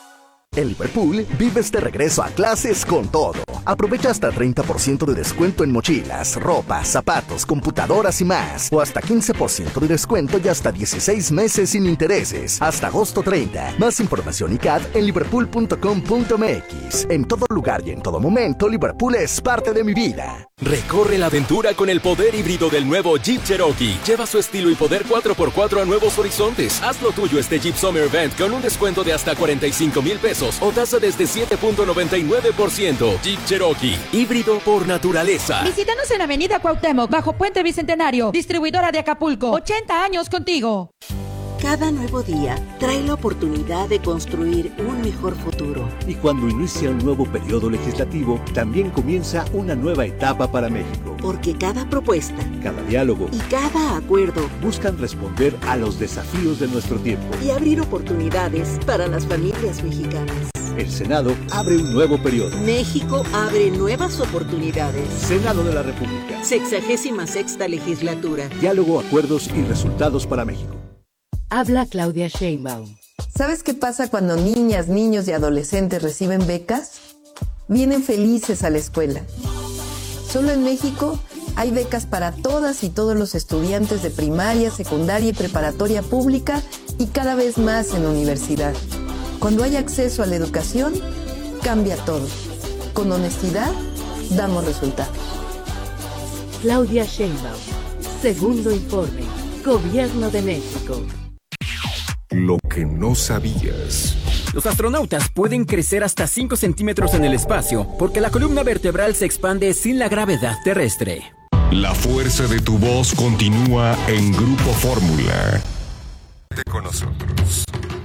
En Liverpool, vives de regreso a clases con todo. Aprovecha hasta treinta por ciento de descuento en mochilas, ropa, zapatos, computadoras y más. O hasta quince por ciento de descuento y hasta dieciséis meses sin intereses. Hasta agosto treinta. Más información y C A D en liverpool punto com punto m x. En todo lugar y en todo momento, Liverpool es parte de mi vida. Recorre la aventura con el poder híbrido del nuevo Jeep Cherokee. Lleva su estilo y poder cuatro por cuatro a nuevos horizontes. Haz lo tuyo este Jeep Summer Event con un descuento de hasta cuarenta y cinco mil pesos o tasa desde siete punto noventa y nueve por ciento. Jeep Cherokee, híbrido por naturaleza. Visítanos en Avenida Cuauhtémoc, bajo Puente Bicentenario. Distribuidora de Acapulco. ochenta años contigo. Cada nuevo día trae la oportunidad de construir un mejor futuro. Y cuando inicia un nuevo periodo legislativo, también comienza una nueva etapa para México. Porque cada propuesta, cada diálogo y cada acuerdo buscan responder a los desafíos de nuestro tiempo y abrir oportunidades para las familias mexicanas. El Senado abre un nuevo periodo. México abre nuevas oportunidades. Senado de la República. Sexagésima sexta legislatura. Diálogo, acuerdos y resultados para México. Habla Claudia Sheinbaum. ¿Sabes qué pasa cuando niñas, niños y adolescentes reciben becas? Vienen felices a la escuela. Solo en México hay becas para todas y todos los estudiantes de primaria, secundaria y preparatoria pública y cada vez más en la universidad. Cuando hay acceso a la educación, cambia todo. Con honestidad, damos resultados. Claudia Sheinbaum. Segundo informe. Gobierno de México. Lo que no sabías. Los astronautas pueden crecer hasta cinco centímetros en el espacio porque la columna vertebral se expande sin la gravedad terrestre. La fuerza de tu voz continúa en Grupo Fórmula. Con nosotros.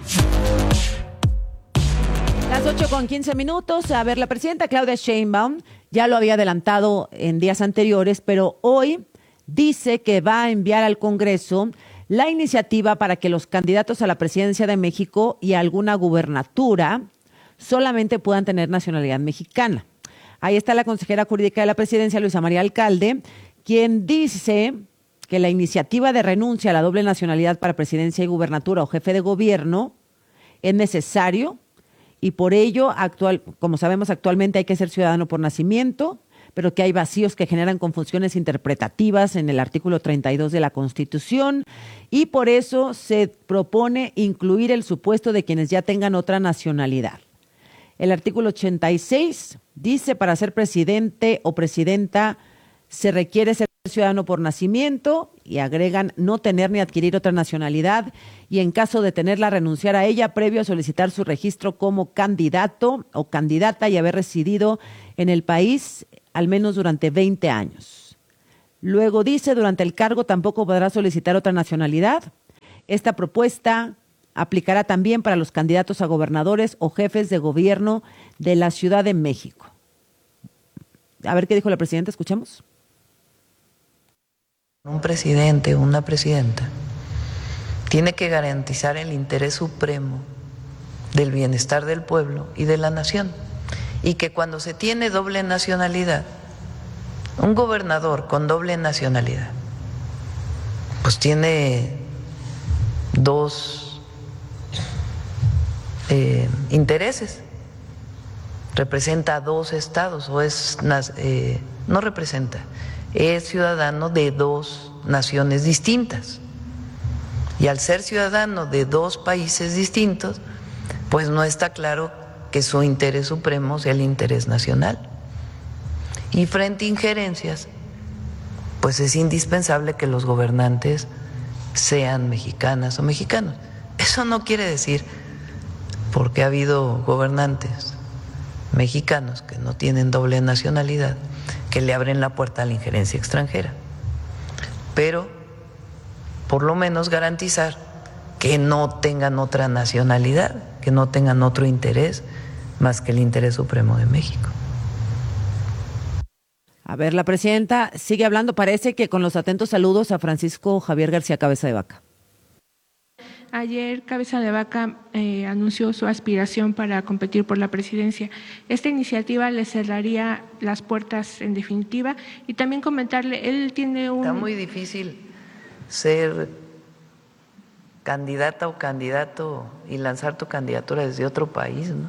Las ocho con quince minutos. A ver, la presidenta Claudia Sheinbaum ya lo había adelantado en días anteriores, pero hoy dice que va a enviar al Congreso la iniciativa para que los candidatos a la presidencia de México y a alguna gubernatura solamente puedan tener nacionalidad mexicana. Ahí está la consejera jurídica de la presidencia, Luisa María Alcalde, quien dice que la iniciativa de renuncia a la doble nacionalidad para presidencia y gubernatura o jefe de gobierno es necesario y por ello, actual, como sabemos actualmente hay que ser ciudadano por nacimiento, pero que hay vacíos que generan confusiones interpretativas en el artículo treinta y dos de la Constitución y por eso se propone incluir el supuesto de quienes ya tengan otra nacionalidad. El artículo ochenta y seis dice, para ser presidente o presidenta se requiere ser ciudadano por nacimiento y agregan no tener ni adquirir otra nacionalidad y en caso de tenerla renunciar a ella previo a solicitar su registro como candidato o candidata y haber residido en el país al menos durante veinte años. Luego dice, durante el cargo tampoco podrá solicitar otra nacionalidad. Esta propuesta aplicará también para los candidatos a gobernadores o jefes de gobierno de la Ciudad de México. A ver qué dijo la presidenta, escuchemos. Un presidente o una presidenta tiene que garantizar el interés supremo del bienestar del pueblo y de la nación. Y que cuando se tiene doble nacionalidad, un gobernador con doble nacionalidad, pues tiene dos eh, intereses. Representa a dos estados o es, eh, no representa. Es ciudadano de dos naciones distintas. Y al ser ciudadano de dos países distintos, pues no está claro que su interés supremo sea el interés nacional. Y frente a injerencias, pues es indispensable que los gobernantes sean mexicanas o mexicanos. Eso no quiere decir, porque ha habido gobernantes mexicanos que no tienen doble nacionalidad, que le abren la puerta a la injerencia extranjera, pero por lo menos garantizar que no tengan otra nacionalidad, que no tengan otro interés más que el interés supremo de México. A ver, la presidenta sigue hablando, parece que con los atentos saludos a Francisco Javier García Cabeza de Vaca. Ayer Cabeza de Vaca eh, anunció su aspiración para competir por la presidencia. Esta iniciativa le cerraría las puertas en definitiva y también comentarle, él tiene un... Está muy difícil ser candidata o candidato y lanzar tu candidatura desde otro país, ¿no?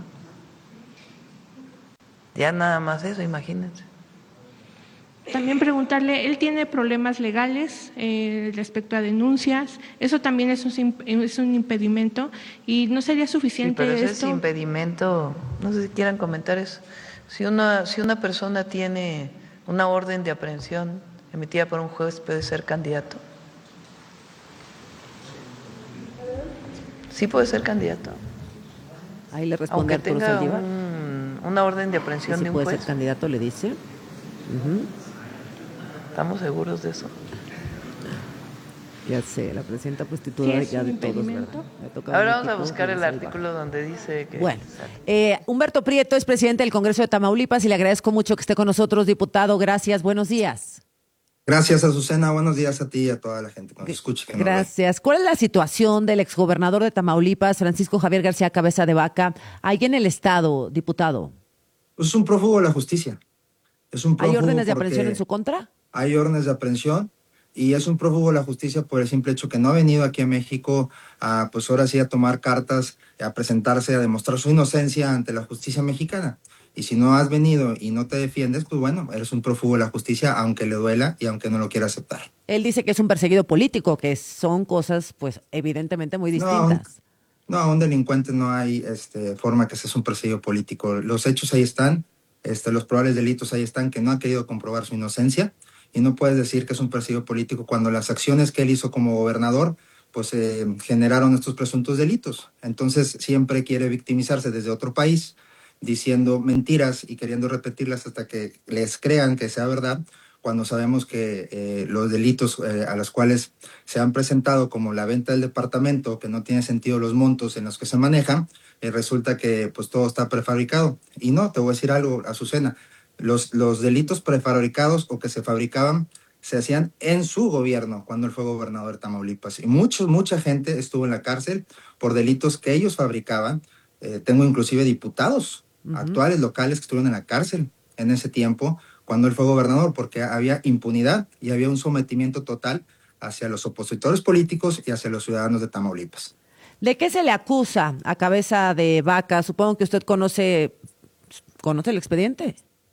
Ya nada más eso, imagínense. También preguntarle, él tiene problemas legales eh, respecto a denuncias, eso también es un, es un impedimento y no sería suficiente sí, pero esto. Ese impedimento, no sé si quieran comentar eso. Si una, si una persona tiene una orden de aprehensión emitida por un juez, ¿puede ser candidato? Sí puede ser candidato. Ahí le responde Aunque Arturo tenga Saldívar. Un, una orden de aprehensión ¿Sí de un puede juez. ser candidato, le dice? Uh-huh. ¿Estamos seguros de eso? Ya sé, la presidenta pues titular ¿Sí ya de todos, ¿verdad? Ahora vamos a buscar el artículo donde dice que... Bueno, eh, Humberto Prieto es presidente del Congreso de Tamaulipas y le agradezco mucho que esté con nosotros, diputado. Gracias, buenos días. Gracias, Azucena. Buenos días a ti y a toda la gente que nos escucha. Que Gracias. ¿Cuál es la situación del exgobernador de Tamaulipas, Francisco Javier García Cabeza de Vaca, ahí en el estado, diputado? Pues es un prófugo de la justicia. Es un ¿Hay órdenes de aprehensión en su contra? Hay órdenes de aprehensión y es un prófugo de la justicia por el simple hecho que no ha venido aquí a México a, pues ahora sí, a tomar cartas, a presentarse, a demostrar su inocencia ante la justicia mexicana. Y si no has venido y no te defiendes, pues bueno, eres un prófugo de la justicia, aunque le duela y aunque no lo quiera aceptar. Él dice que es un perseguido político, que son cosas, pues, evidentemente muy distintas. No, a un, no, a un delincuente no hay este, forma que seas un perseguido político. Los hechos ahí están, este, los probables delitos ahí están, que no ha querido comprobar su inocencia. Y no puedes decir que es un perseguido político cuando las acciones que él hizo como gobernador pues eh, generaron estos presuntos delitos. Entonces siempre quiere victimizarse desde otro país, diciendo mentiras y queriendo repetirlas hasta que les crean que sea verdad, cuando sabemos que eh, los delitos eh, a los cuales se han presentado, como la venta del departamento, que no tiene sentido los montos en los que se manejan, eh, resulta que pues todo está prefabricado. Y no, te voy a decir algo, Azucena, los, los delitos prefabricados o que se fabricaban se hacían en su gobierno cuando él fue gobernador de Tamaulipas. Y mucho, mucha gente estuvo en la cárcel por delitos que ellos fabricaban. Eh, tengo inclusive diputados uh-huh. actuales locales que estuvieron en la cárcel en ese tiempo cuando él fue gobernador, porque había impunidad y había un sometimiento total hacia los opositores políticos y hacia los ciudadanos de Tamaulipas. ¿De qué se le acusa a Cabeza de Vaca? Supongo que usted conoce, ¿conoce el expediente?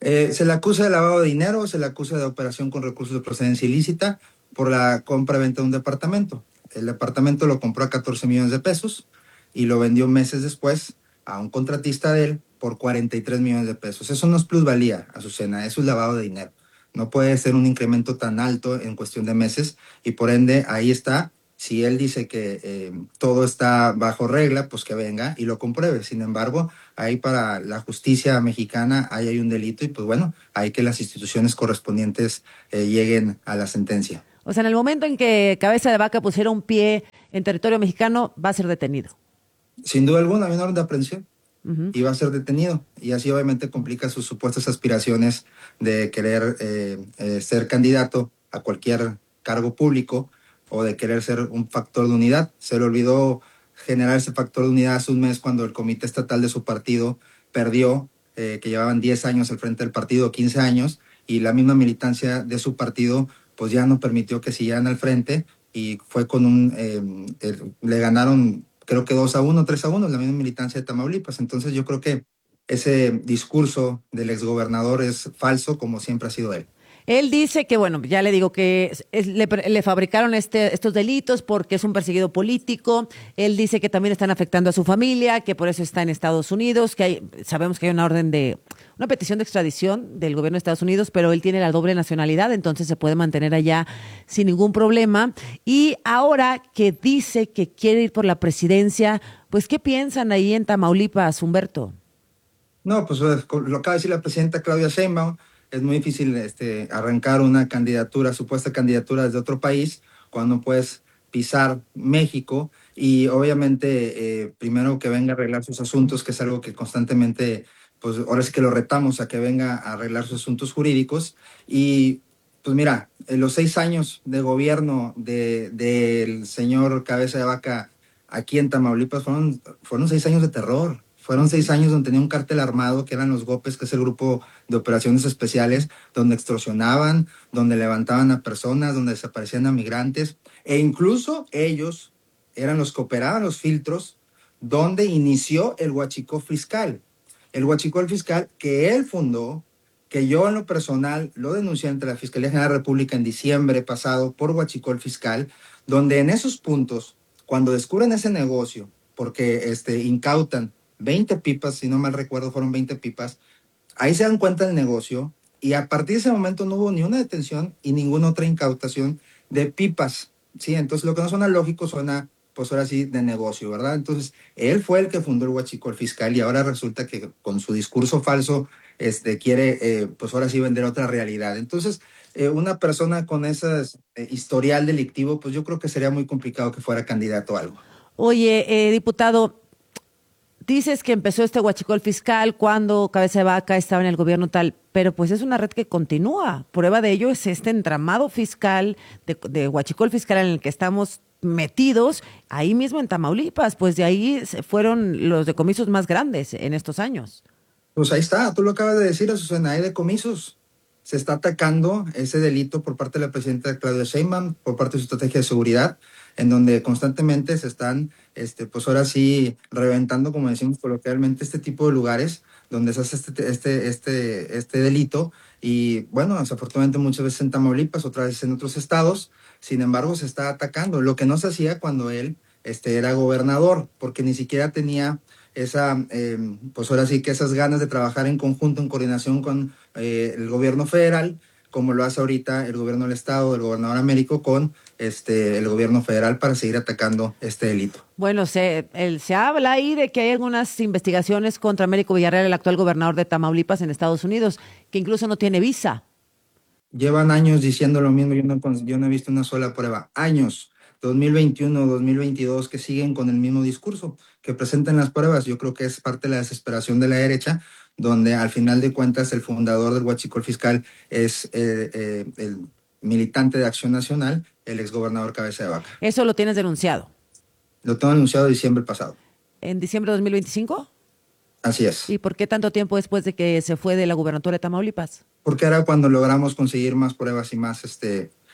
Eh, se le acusa de lavado de dinero, se le acusa de operación con recursos de procedencia ilícita por la compra-venta de un departamento. El departamento lo compró a catorce millones de pesos y lo vendió meses después a un contratista de él por cuarenta y tres millones de pesos. Eso no es plusvalía, Azucena, eso es lavado de dinero. No puede ser un incremento tan alto en cuestión de meses y por ende ahí está. Si él dice que eh, todo está bajo regla, pues que venga y lo compruebe. Sin embargo, ahí para la justicia mexicana ahí hay un delito y pues bueno, hay que las instituciones correspondientes eh, lleguen a la sentencia. O sea, en el momento en que Cabeza de Vaca pusiera un pie en territorio mexicano, va a ser detenido. Sin duda alguna, hay una orden de aprehensión. Uh-huh. Y va a ser detenido. Y así obviamente complica sus supuestas aspiraciones de querer eh, eh, ser candidato a cualquier cargo público o de querer ser un factor de unidad. Se le olvidó generar ese factor de unidad hace un mes cuando el comité estatal de su partido perdió, eh, que llevaban diez años al frente del partido, quince años, y la misma militancia de su partido pues ya no permitió que siguieran al frente y fue con un... Eh, eh, le ganaron creo que dos a uno, tres a uno, la misma militancia de Tamaulipas. Entonces yo creo que ese discurso del exgobernador es falso, como siempre ha sido él. Él dice que, bueno, ya le digo que es, es, le, le fabricaron este, estos delitos porque es un perseguido político. Él dice que también están afectando a su familia, que por eso está en Estados Unidos, que hay, sabemos que hay una orden de, una petición de extradición del gobierno de Estados Unidos, pero él tiene la doble nacionalidad, entonces se puede mantener allá sin ningún problema. Y ahora que dice que quiere ir por la presidencia, pues, ¿qué piensan ahí en Tamaulipas, Humberto? No, pues lo acaba de decir la presidenta Claudia Sheinbaum. Es muy difícil este, arrancar una candidatura, supuesta candidatura desde otro país, cuando puedes pisar México y obviamente eh, primero que venga a arreglar sus asuntos, que es algo que constantemente, pues ahora es que lo retamos a que venga a arreglar sus asuntos jurídicos. Y pues mira, en los seis años de gobierno de, del señor Cabeza de Vaca aquí en Tamaulipas fueron, fueron seis años de terror. Fueron seis años donde tenía un cártel armado, que eran los GOPES, que es el grupo de operaciones especiales, donde extorsionaban, donde levantaban a personas, donde desaparecían a migrantes, e incluso ellos eran los que operaban los filtros, donde inició el huachicol fiscal. El huachicol fiscal que él fundó, que yo en lo personal lo denuncié ante la Fiscalía General de la República en diciembre pasado por huachicol fiscal, donde en esos puntos, cuando descubren ese negocio, porque este, incautan veinte pipas, si no mal recuerdo, fueron veinte pipas. Ahí se dan cuenta del negocio y a partir de ese momento no hubo ni una detención y ninguna otra incautación de pipas, ¿sí? Entonces lo que no suena lógico suena, pues ahora sí, de negocio, ¿verdad? Entonces él fue el que fundó el huachicol fiscal y ahora resulta que con su discurso falso este, quiere, eh, pues ahora sí, vender otra realidad. Entonces eh, una persona con ese eh, historial delictivo, pues yo creo que sería muy complicado que fuera candidato a algo. Oye, eh, diputado, dices que empezó este huachicol fiscal cuando Cabeza de Vaca estaba en el gobierno tal, pero pues es una red que continúa. Prueba de ello es este entramado fiscal, de, de huachicol fiscal en el que estamos metidos, ahí mismo en Tamaulipas, pues de ahí fueron los decomisos más grandes en estos años. Pues ahí está, tú lo acabas de decir, Azucena, hay decomisos. Se está atacando ese delito por parte de la presidenta Claudia Sheinbaum, por parte de su estrategia de seguridad, en donde constantemente se están, este, pues ahora sí, reventando, como decimos coloquialmente, este tipo de lugares donde se hace este, este, este, este delito. Y bueno, desafortunadamente muchas veces en Tamaulipas, otras veces en otros estados. Sin embargo, se está atacando, lo que no se hacía cuando él este, era gobernador, porque ni siquiera tenía esa, eh, pues ahora sí que esas ganas de trabajar en conjunto, en coordinación con eh, el gobierno federal, como lo hace ahorita el gobierno del estado, el gobernador Américo, con este el gobierno federal para seguir atacando este delito. Bueno, se, el, se habla ahí de que hay algunas investigaciones contra Américo Villarreal, el actual gobernador de Tamaulipas en Estados Unidos, que incluso no tiene visa. Llevan años diciendo lo mismo, yo no, yo no he visto una sola prueba. Años, dos mil veintiuno, dos mil veintidós, que siguen con el mismo discurso, que presentan las pruebas. Yo creo que es parte de la desesperación de la derecha, donde al final de cuentas el fundador del huachicol fiscal es eh, eh, el militante de Acción Nacional, el exgobernador Cabeza de Vaca. ¿Eso lo tienes denunciado? Lo tengo denunciado diciembre pasado. ¿En diciembre de dos mil veinticinco? Así es. ¿Y por qué tanto tiempo después de que se fue de la gubernatura de Tamaulipas? Porque era cuando logramos conseguir más pruebas y más este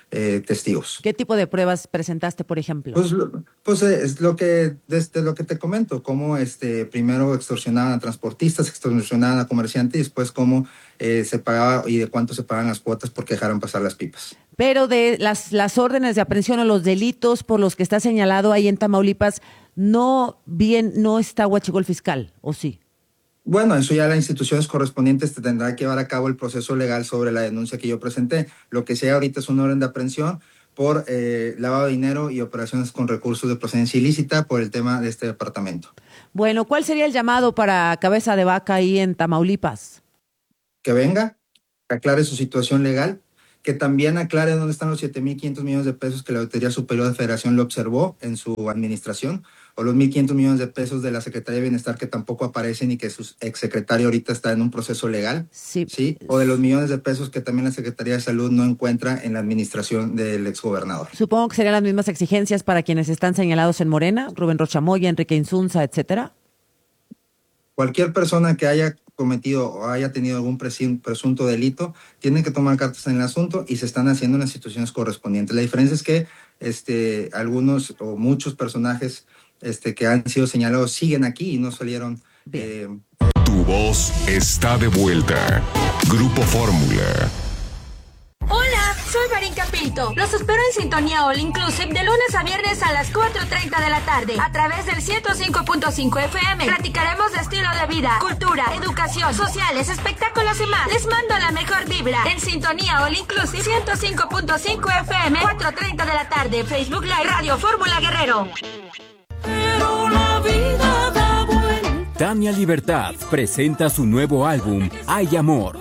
eh, testigos. ¿Qué tipo de pruebas presentaste, por ejemplo? Pues, pues eh, es lo que, desde lo que te comento, cómo este, primero extorsionaban a transportistas, extorsionaban a comerciantes y después cómo eh, se pagaba y de cuánto se pagan las cuotas porque dejaron pasar las pipas. Pero de las, las órdenes de aprehensión o los delitos por los que está señalado ahí en Tamaulipas, no bien, no está Huachicol fiscal, ¿o sí? Bueno, eso ya las instituciones correspondientes te tendrán que llevar a cabo el proceso legal sobre la denuncia que yo presenté. Lo que sea ahorita es una orden de aprehensión por eh, lavado de dinero y operaciones con recursos de procedencia ilícita por el tema de este departamento. Bueno, ¿cuál sería el llamado para Cabeza de Vaca ahí en Tamaulipas? Que venga, que aclare su situación legal, que también aclare dónde están los siete mil quinientos millones de pesos que la Auditoría Superior de Federación lo observó en su administración, o los mil quinientos millones de pesos de la Secretaría de Bienestar que tampoco aparecen y que su exsecretario ahorita está en un proceso legal, sí. ¿sí? O de los millones de pesos que también la Secretaría de Salud no encuentra en la administración del exgobernador. Supongo que serían las mismas exigencias para quienes están señalados en Morena, Rubén Rocha Moya, Enrique Insunza, etcétera. Cualquier persona que haya cometido o haya tenido algún presunto delito, tienen que tomar cartas en el asunto y se están haciendo en las instituciones correspondientes. La diferencia es que este, algunos o muchos personajes este, que han sido señalados siguen aquí y no salieron. Eh... Tu voz está de vuelta. Grupo Fórmula. Hola, soy Marín Capito. Los espero en Sintonía All Inclusive de lunes a viernes a las cuatro treinta de la tarde a través del ciento cinco punto cinco F M. Platicaremos de estilo de vida, cultura, educación, sociales, espectáculos y más. Les mando la mejor vibra en Sintonía All Inclusive ciento cinco punto cinco F M, cuatro treinta de la tarde, Facebook Live, Radio Fórmula Guerrero. Pero la vida da vuelta. Tania Libertad presenta su nuevo álbum, Hay Amor.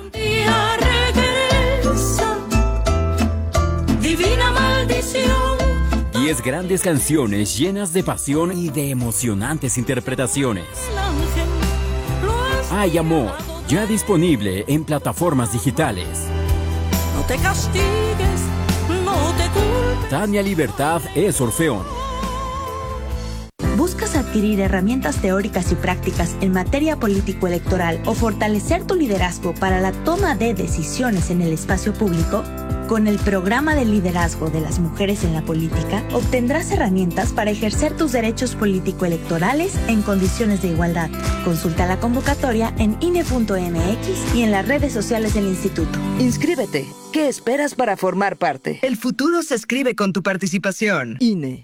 Divina maldición. Diez grandes canciones llenas de pasión y de emocionantes interpretaciones. Hay Amor, ya disponible en plataformas digitales. No te castigues, no te culpes. Tania Libertad es Orfeón. ¿Buscas adquirir herramientas teóricas y prácticas en materia político-electoral o fortalecer tu liderazgo para la toma de decisiones en el espacio público? Con el programa de liderazgo de las mujeres en la política, obtendrás herramientas para ejercer tus derechos político-electorales en condiciones de igualdad. Consulta la convocatoria en I N E punto M X y en las redes sociales del instituto. Inscríbete. ¿Qué esperas para formar parte? El futuro se escribe con tu participación. I N E.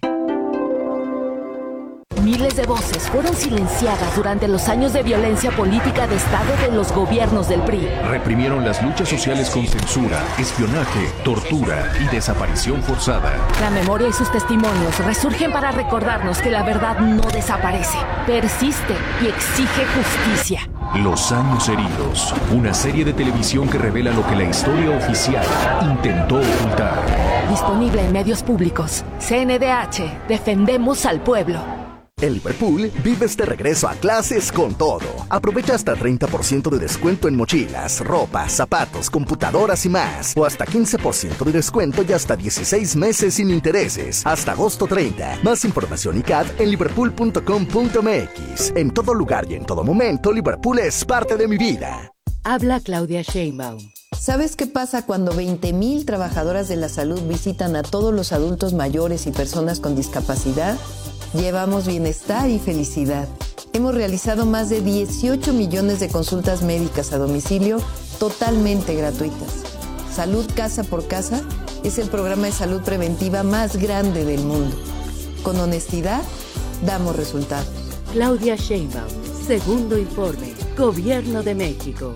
Miles de voces fueron silenciadas durante los años de violencia política de Estado de los gobiernos del P R I. Reprimieron las luchas sociales con censura, espionaje, tortura y desaparición forzada. La memoria y sus testimonios resurgen para recordarnos que la verdad no desaparece, persiste y exige justicia. Los años heridos, una serie de televisión que revela lo que la historia oficial intentó ocultar. Disponible en medios públicos. C N D H, defendemos al pueblo. En Liverpool, vives de regreso a clases con todo. Aprovecha hasta treinta por ciento de descuento en mochilas, ropa, zapatos, computadoras y más. O hasta quince por ciento de descuento y hasta dieciséis meses sin intereses. Hasta agosto treinta. Más información y C A D en liverpool punto com punto m x. En todo lugar y en todo momento, Liverpool es parte de mi vida. Habla Claudia Sheinbaum. ¿Sabes qué pasa cuando veinte mil trabajadoras de la salud visitan a todos los adultos mayores y personas con discapacidad? Llevamos bienestar y felicidad. Hemos realizado más de dieciocho millones de consultas médicas a domicilio totalmente gratuitas. Salud Casa por Casa es el programa de salud preventiva más grande del mundo. Con honestidad, damos resultados. Claudia Sheinbaum, segundo informe, Gobierno de México.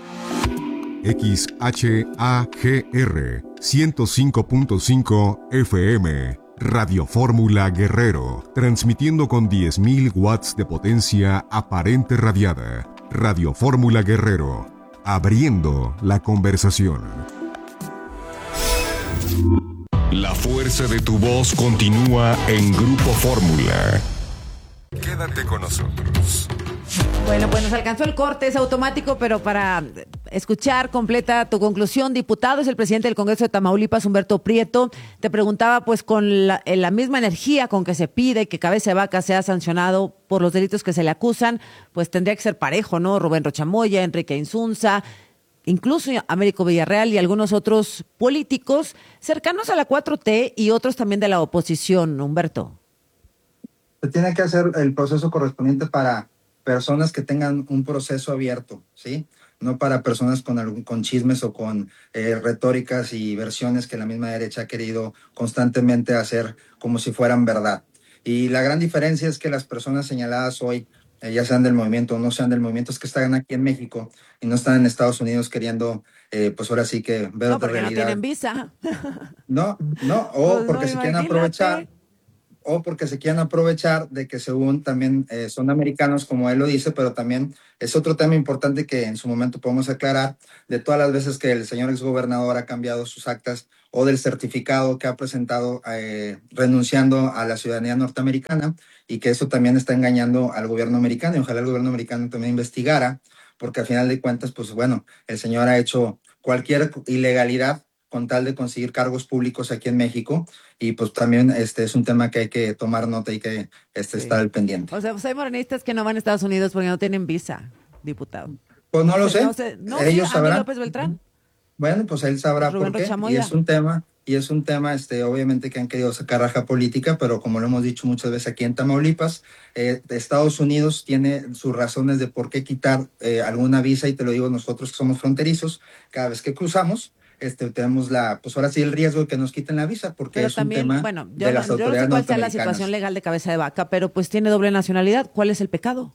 X H A G R ciento cinco punto cinco F M. Radio Fórmula Guerrero, transmitiendo con diez mil watts de potencia aparente radiada. Radio Fórmula Guerrero, abriendo la conversación. La fuerza de tu voz continúa en Grupo Fórmula. Quédate con nosotros. Bueno, pues nos alcanzó el corte, es automático, pero para escuchar completa tu conclusión, diputado, es el presidente del Congreso de Tamaulipas, Humberto Prieto. Te preguntaba, pues, con la, la misma energía con que se pide que Cabeza de Vaca sea sancionado por los delitos que se le acusan, pues tendría que ser parejo, ¿no? Rubén Rocha Moya, Enrique Insunza. incluso Américo Villarreal y algunos otros políticos cercanos a la cuatro T y otros también de la oposición, Humberto. Se tiene que hacer el proceso correspondiente para personas que tengan un proceso abierto, ¿sí? No para personas con, algún, con chismes o con eh, retóricas y versiones que la misma derecha ha querido constantemente hacer como si fueran verdad. Y la gran diferencia es que las personas señaladas hoy, eh, ya sean del movimiento o no sean del movimiento, es que están aquí en México y no están en Estados Unidos queriendo, eh, pues ahora sí que ver no, otra porque realidad. No tienen visa. No, no, o pues porque no, se quieren aprovechar. O porque se quieren aprovechar de que según también eh, son americanos, como él lo dice, pero también es otro tema importante que en su momento podemos aclarar, de todas las veces que el señor exgobernador ha cambiado sus actas o del certificado que ha presentado eh, renunciando a la ciudadanía norteamericana, y que eso también está engañando al gobierno americano, y ojalá el gobierno americano también investigara, porque al final de cuentas, pues bueno, el señor ha hecho cualquier ilegalidad con tal de conseguir cargos públicos aquí en México, y pues también este es un tema que hay que tomar nota y que este, sí. estar al pendiente. O sea, pues hay morenistas que no van a Estados Unidos porque no tienen visa, diputado. Pues no, no lo sé, no sé. No, ellos sí, sabrán. López Beltrán. Bueno, pues él sabrá Rubén por qué, Rochamoya. y es un tema, y es un tema, este, obviamente que han querido sacar raja política, pero como lo hemos dicho muchas veces aquí en Tamaulipas, eh, Estados Unidos tiene sus razones de por qué quitar eh, alguna visa, y te lo digo nosotros que somos fronterizos, cada vez que cruzamos, Este, tenemos la, pues ahora sí el riesgo de que nos quiten la visa, porque pero es también, un tema bueno, yo, de las yo autoridades no sé cuál sea la norteamericanas. situación legal de Cabeza de Vaca, pero pues tiene doble nacionalidad. ¿Cuál es el pecado?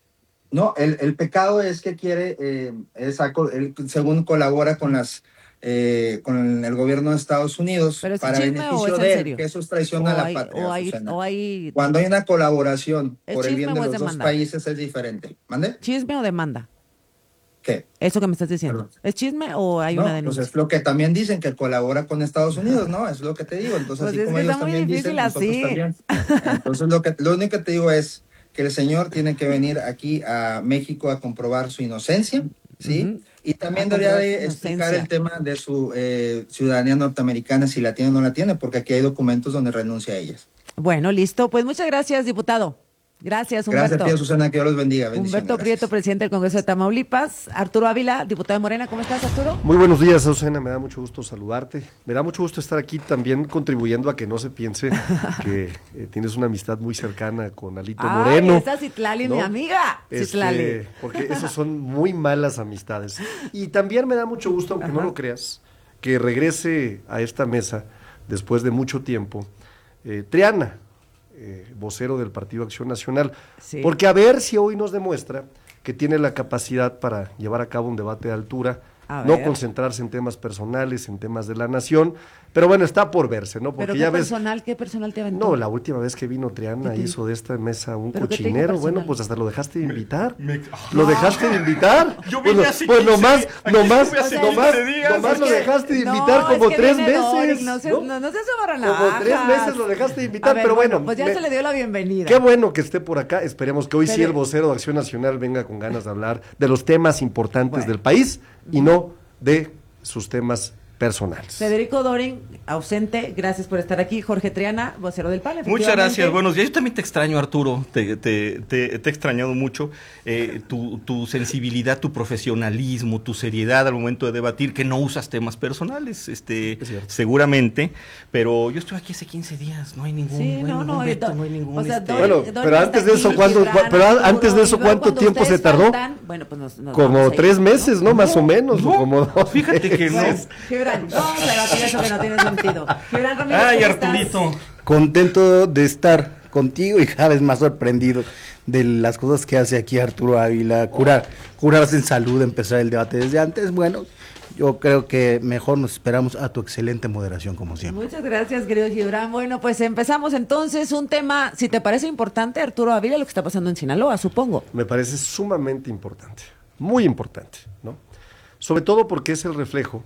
No, el, el pecado es que quiere, eh, es, él, según colabora con las eh, con el gobierno de Estados Unidos ¿pero es para chisme beneficio o es en de él, serio? que eso es traición a la hay, patria. O hay, o hay... Cuando hay una colaboración por el bien de ¿Es los demanda? dos países es diferente. ¿Mande? ¿Chisme o demanda? ¿Qué? Eso que me estás diciendo. Perdón. ¿Es chisme o hay no, una denuncia? Pues es lo que también dicen, que colabora con Estados Unidos, ¿no? Es lo que te digo. Entonces, pues así es como que ellos está muy también difícil dicen, así. nosotros también. Entonces, lo, que, lo único que te digo es que el señor tiene que venir aquí a México a comprobar su inocencia, ¿sí? Uh-huh. Y también debería de explicar el tema de su eh, ciudadanía norteamericana, si la tiene o no la tiene, porque aquí hay documentos donde renuncia a ellas. Bueno, listo. Pues muchas gracias, diputado. Gracias, Humberto. Gracias, tía Susana, que Dios los bendiga. Humberto gracias. Prieto, presidente del Congreso de Tamaulipas. Arturo Ávila, diputado de Morena. ¿Cómo estás, Arturo? Muy buenos días, Susana. Me da mucho gusto saludarte. Me da mucho gusto estar aquí también contribuyendo a que no se piense que eh, tienes una amistad muy cercana con Alito Ay, Moreno. Esa Citlali, ¿no? Mi amiga. Citlali. Este, porque esos son muy malas amistades. Y también me da mucho gusto, aunque Ajá. no lo creas, que regrese a esta mesa después de mucho tiempo eh, Triana. Eh, vocero del Partido Acción Nacional, sí. porque a ver si hoy nos demuestra que tiene la capacidad para llevar a cabo un debate de altura, a no ver. concentrarse en temas personales, en temas de la nación, pero bueno, está por verse, ¿no? Porque ¿Pero qué ya ves, personal, qué personal te aventó? no, la última vez que vino Triana hizo de esta mesa un ¿Pero cochinero, bueno, pues hasta lo dejaste de invitar, me, me, lo dejaste de invitar, yo vine pues, hace pues quince, nomás, nomás, hace nomás, días, nomás es lo que, dejaste de no, invitar como es que tres meses, meses, no se, ¿no? no, no se sobaranajas. Como tres meses lo dejaste de invitar, ver, pero bueno, pues ya me, se le dio la bienvenida. Qué bueno que esté por acá, esperemos que hoy pero, sí el vocero de Acción Nacional venga con ganas de hablar de los temas importantes bueno. del país y no de sus temas personales. Federico Dorin, ausente, gracias por estar aquí. Jorge Triana, vocero del P A N. Muchas gracias, buenos días. Yo también te extraño, Arturo, te, te, te, te he extrañado mucho, eh, tu, tu sensibilidad, tu profesionalismo, tu seriedad al momento de debatir, que no usas temas personales, este, seguramente, pero yo estoy aquí hace quince días, no hay ningún, sí, no, no, no, veto, no hay ningún... O sea, este... Bueno, Dorin, pero antes de eso, ¿cuándo, Gibran, pero Arturo, antes de eso, ¿cuánto tiempo se tardó? Faltan, bueno, pues nos, nos como tres ir, meses, ¿no? ¿no? Más o menos, no, o como dos. Fíjate que no. Pues, Gibran, vamos a debatir eso que no tiene sentido. Gibran Ramírez, ay, ¿cómo Arturito. estás? Contento de estar contigo y cada vez más sorprendido de las cosas que hace aquí Arturo Ávila, curar, curarse en salud, empezar el debate desde antes. Bueno, yo creo que mejor nos esperamos a tu excelente moderación, como siempre. Muchas gracias, querido Gibran. Bueno, pues empezamos entonces un tema, si te parece importante, Arturo Ávila, lo que está pasando en Sinaloa, supongo. Me parece sumamente importante, muy importante, ¿no? Sobre todo porque es el reflejo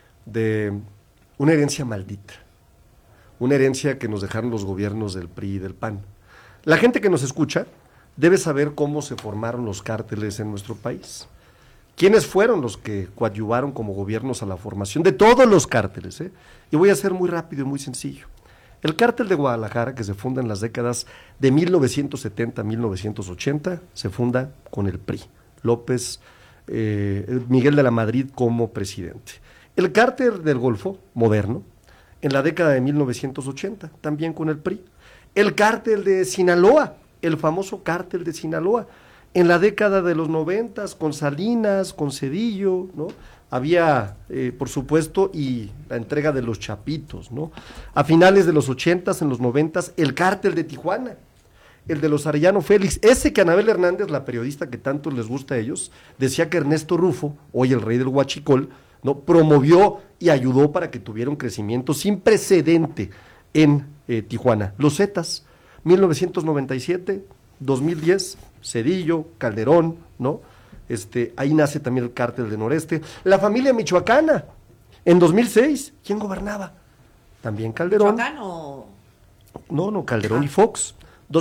de una herencia maldita, una herencia que nos dejaron los gobiernos del P R I y del P A N. La gente que nos escucha debe saber cómo se formaron los cárteles en nuestro país. ¿Quiénes fueron los que coadyuvaron como gobiernos a la formación de todos los cárteles? ¿eh? Y voy a ser muy rápido y muy sencillo. El cártel de Guadalajara, que se funda en las décadas de mil novecientos setenta a mil novecientos ochenta, se funda con el P R I. López eh, Miguel de la Madrid como presidente. El cártel del Golfo, moderno, en la década de mil novecientos ochenta, también con el P R I. El cártel de Sinaloa, el famoso cártel de Sinaloa, en la década de los noventas, con Salinas, con Cedillo, ¿no? Había, eh, por supuesto, y la entrega de los Chapitos, ¿no? A finales de los ochentas, en los noventas, el cártel de Tijuana, el de los Arellano Félix, ese que Anabel Hernández, la periodista que tanto les gusta a ellos, decía que Ernesto Rufo, hoy el rey del huachicol, ¿no? Promovió y ayudó para que tuviera un crecimiento sin precedente en eh, Tijuana. Los Zetas, mil novecientos noventa y siete, dos mil diez, Cedillo, Calderón, ¿no? Este, ahí nace también el cártel de Noreste. La familia michoacana, en dos mil seis, ¿quién gobernaba? También Calderón. ¿Michoacán o...? No, no, Calderón ah. y Fox.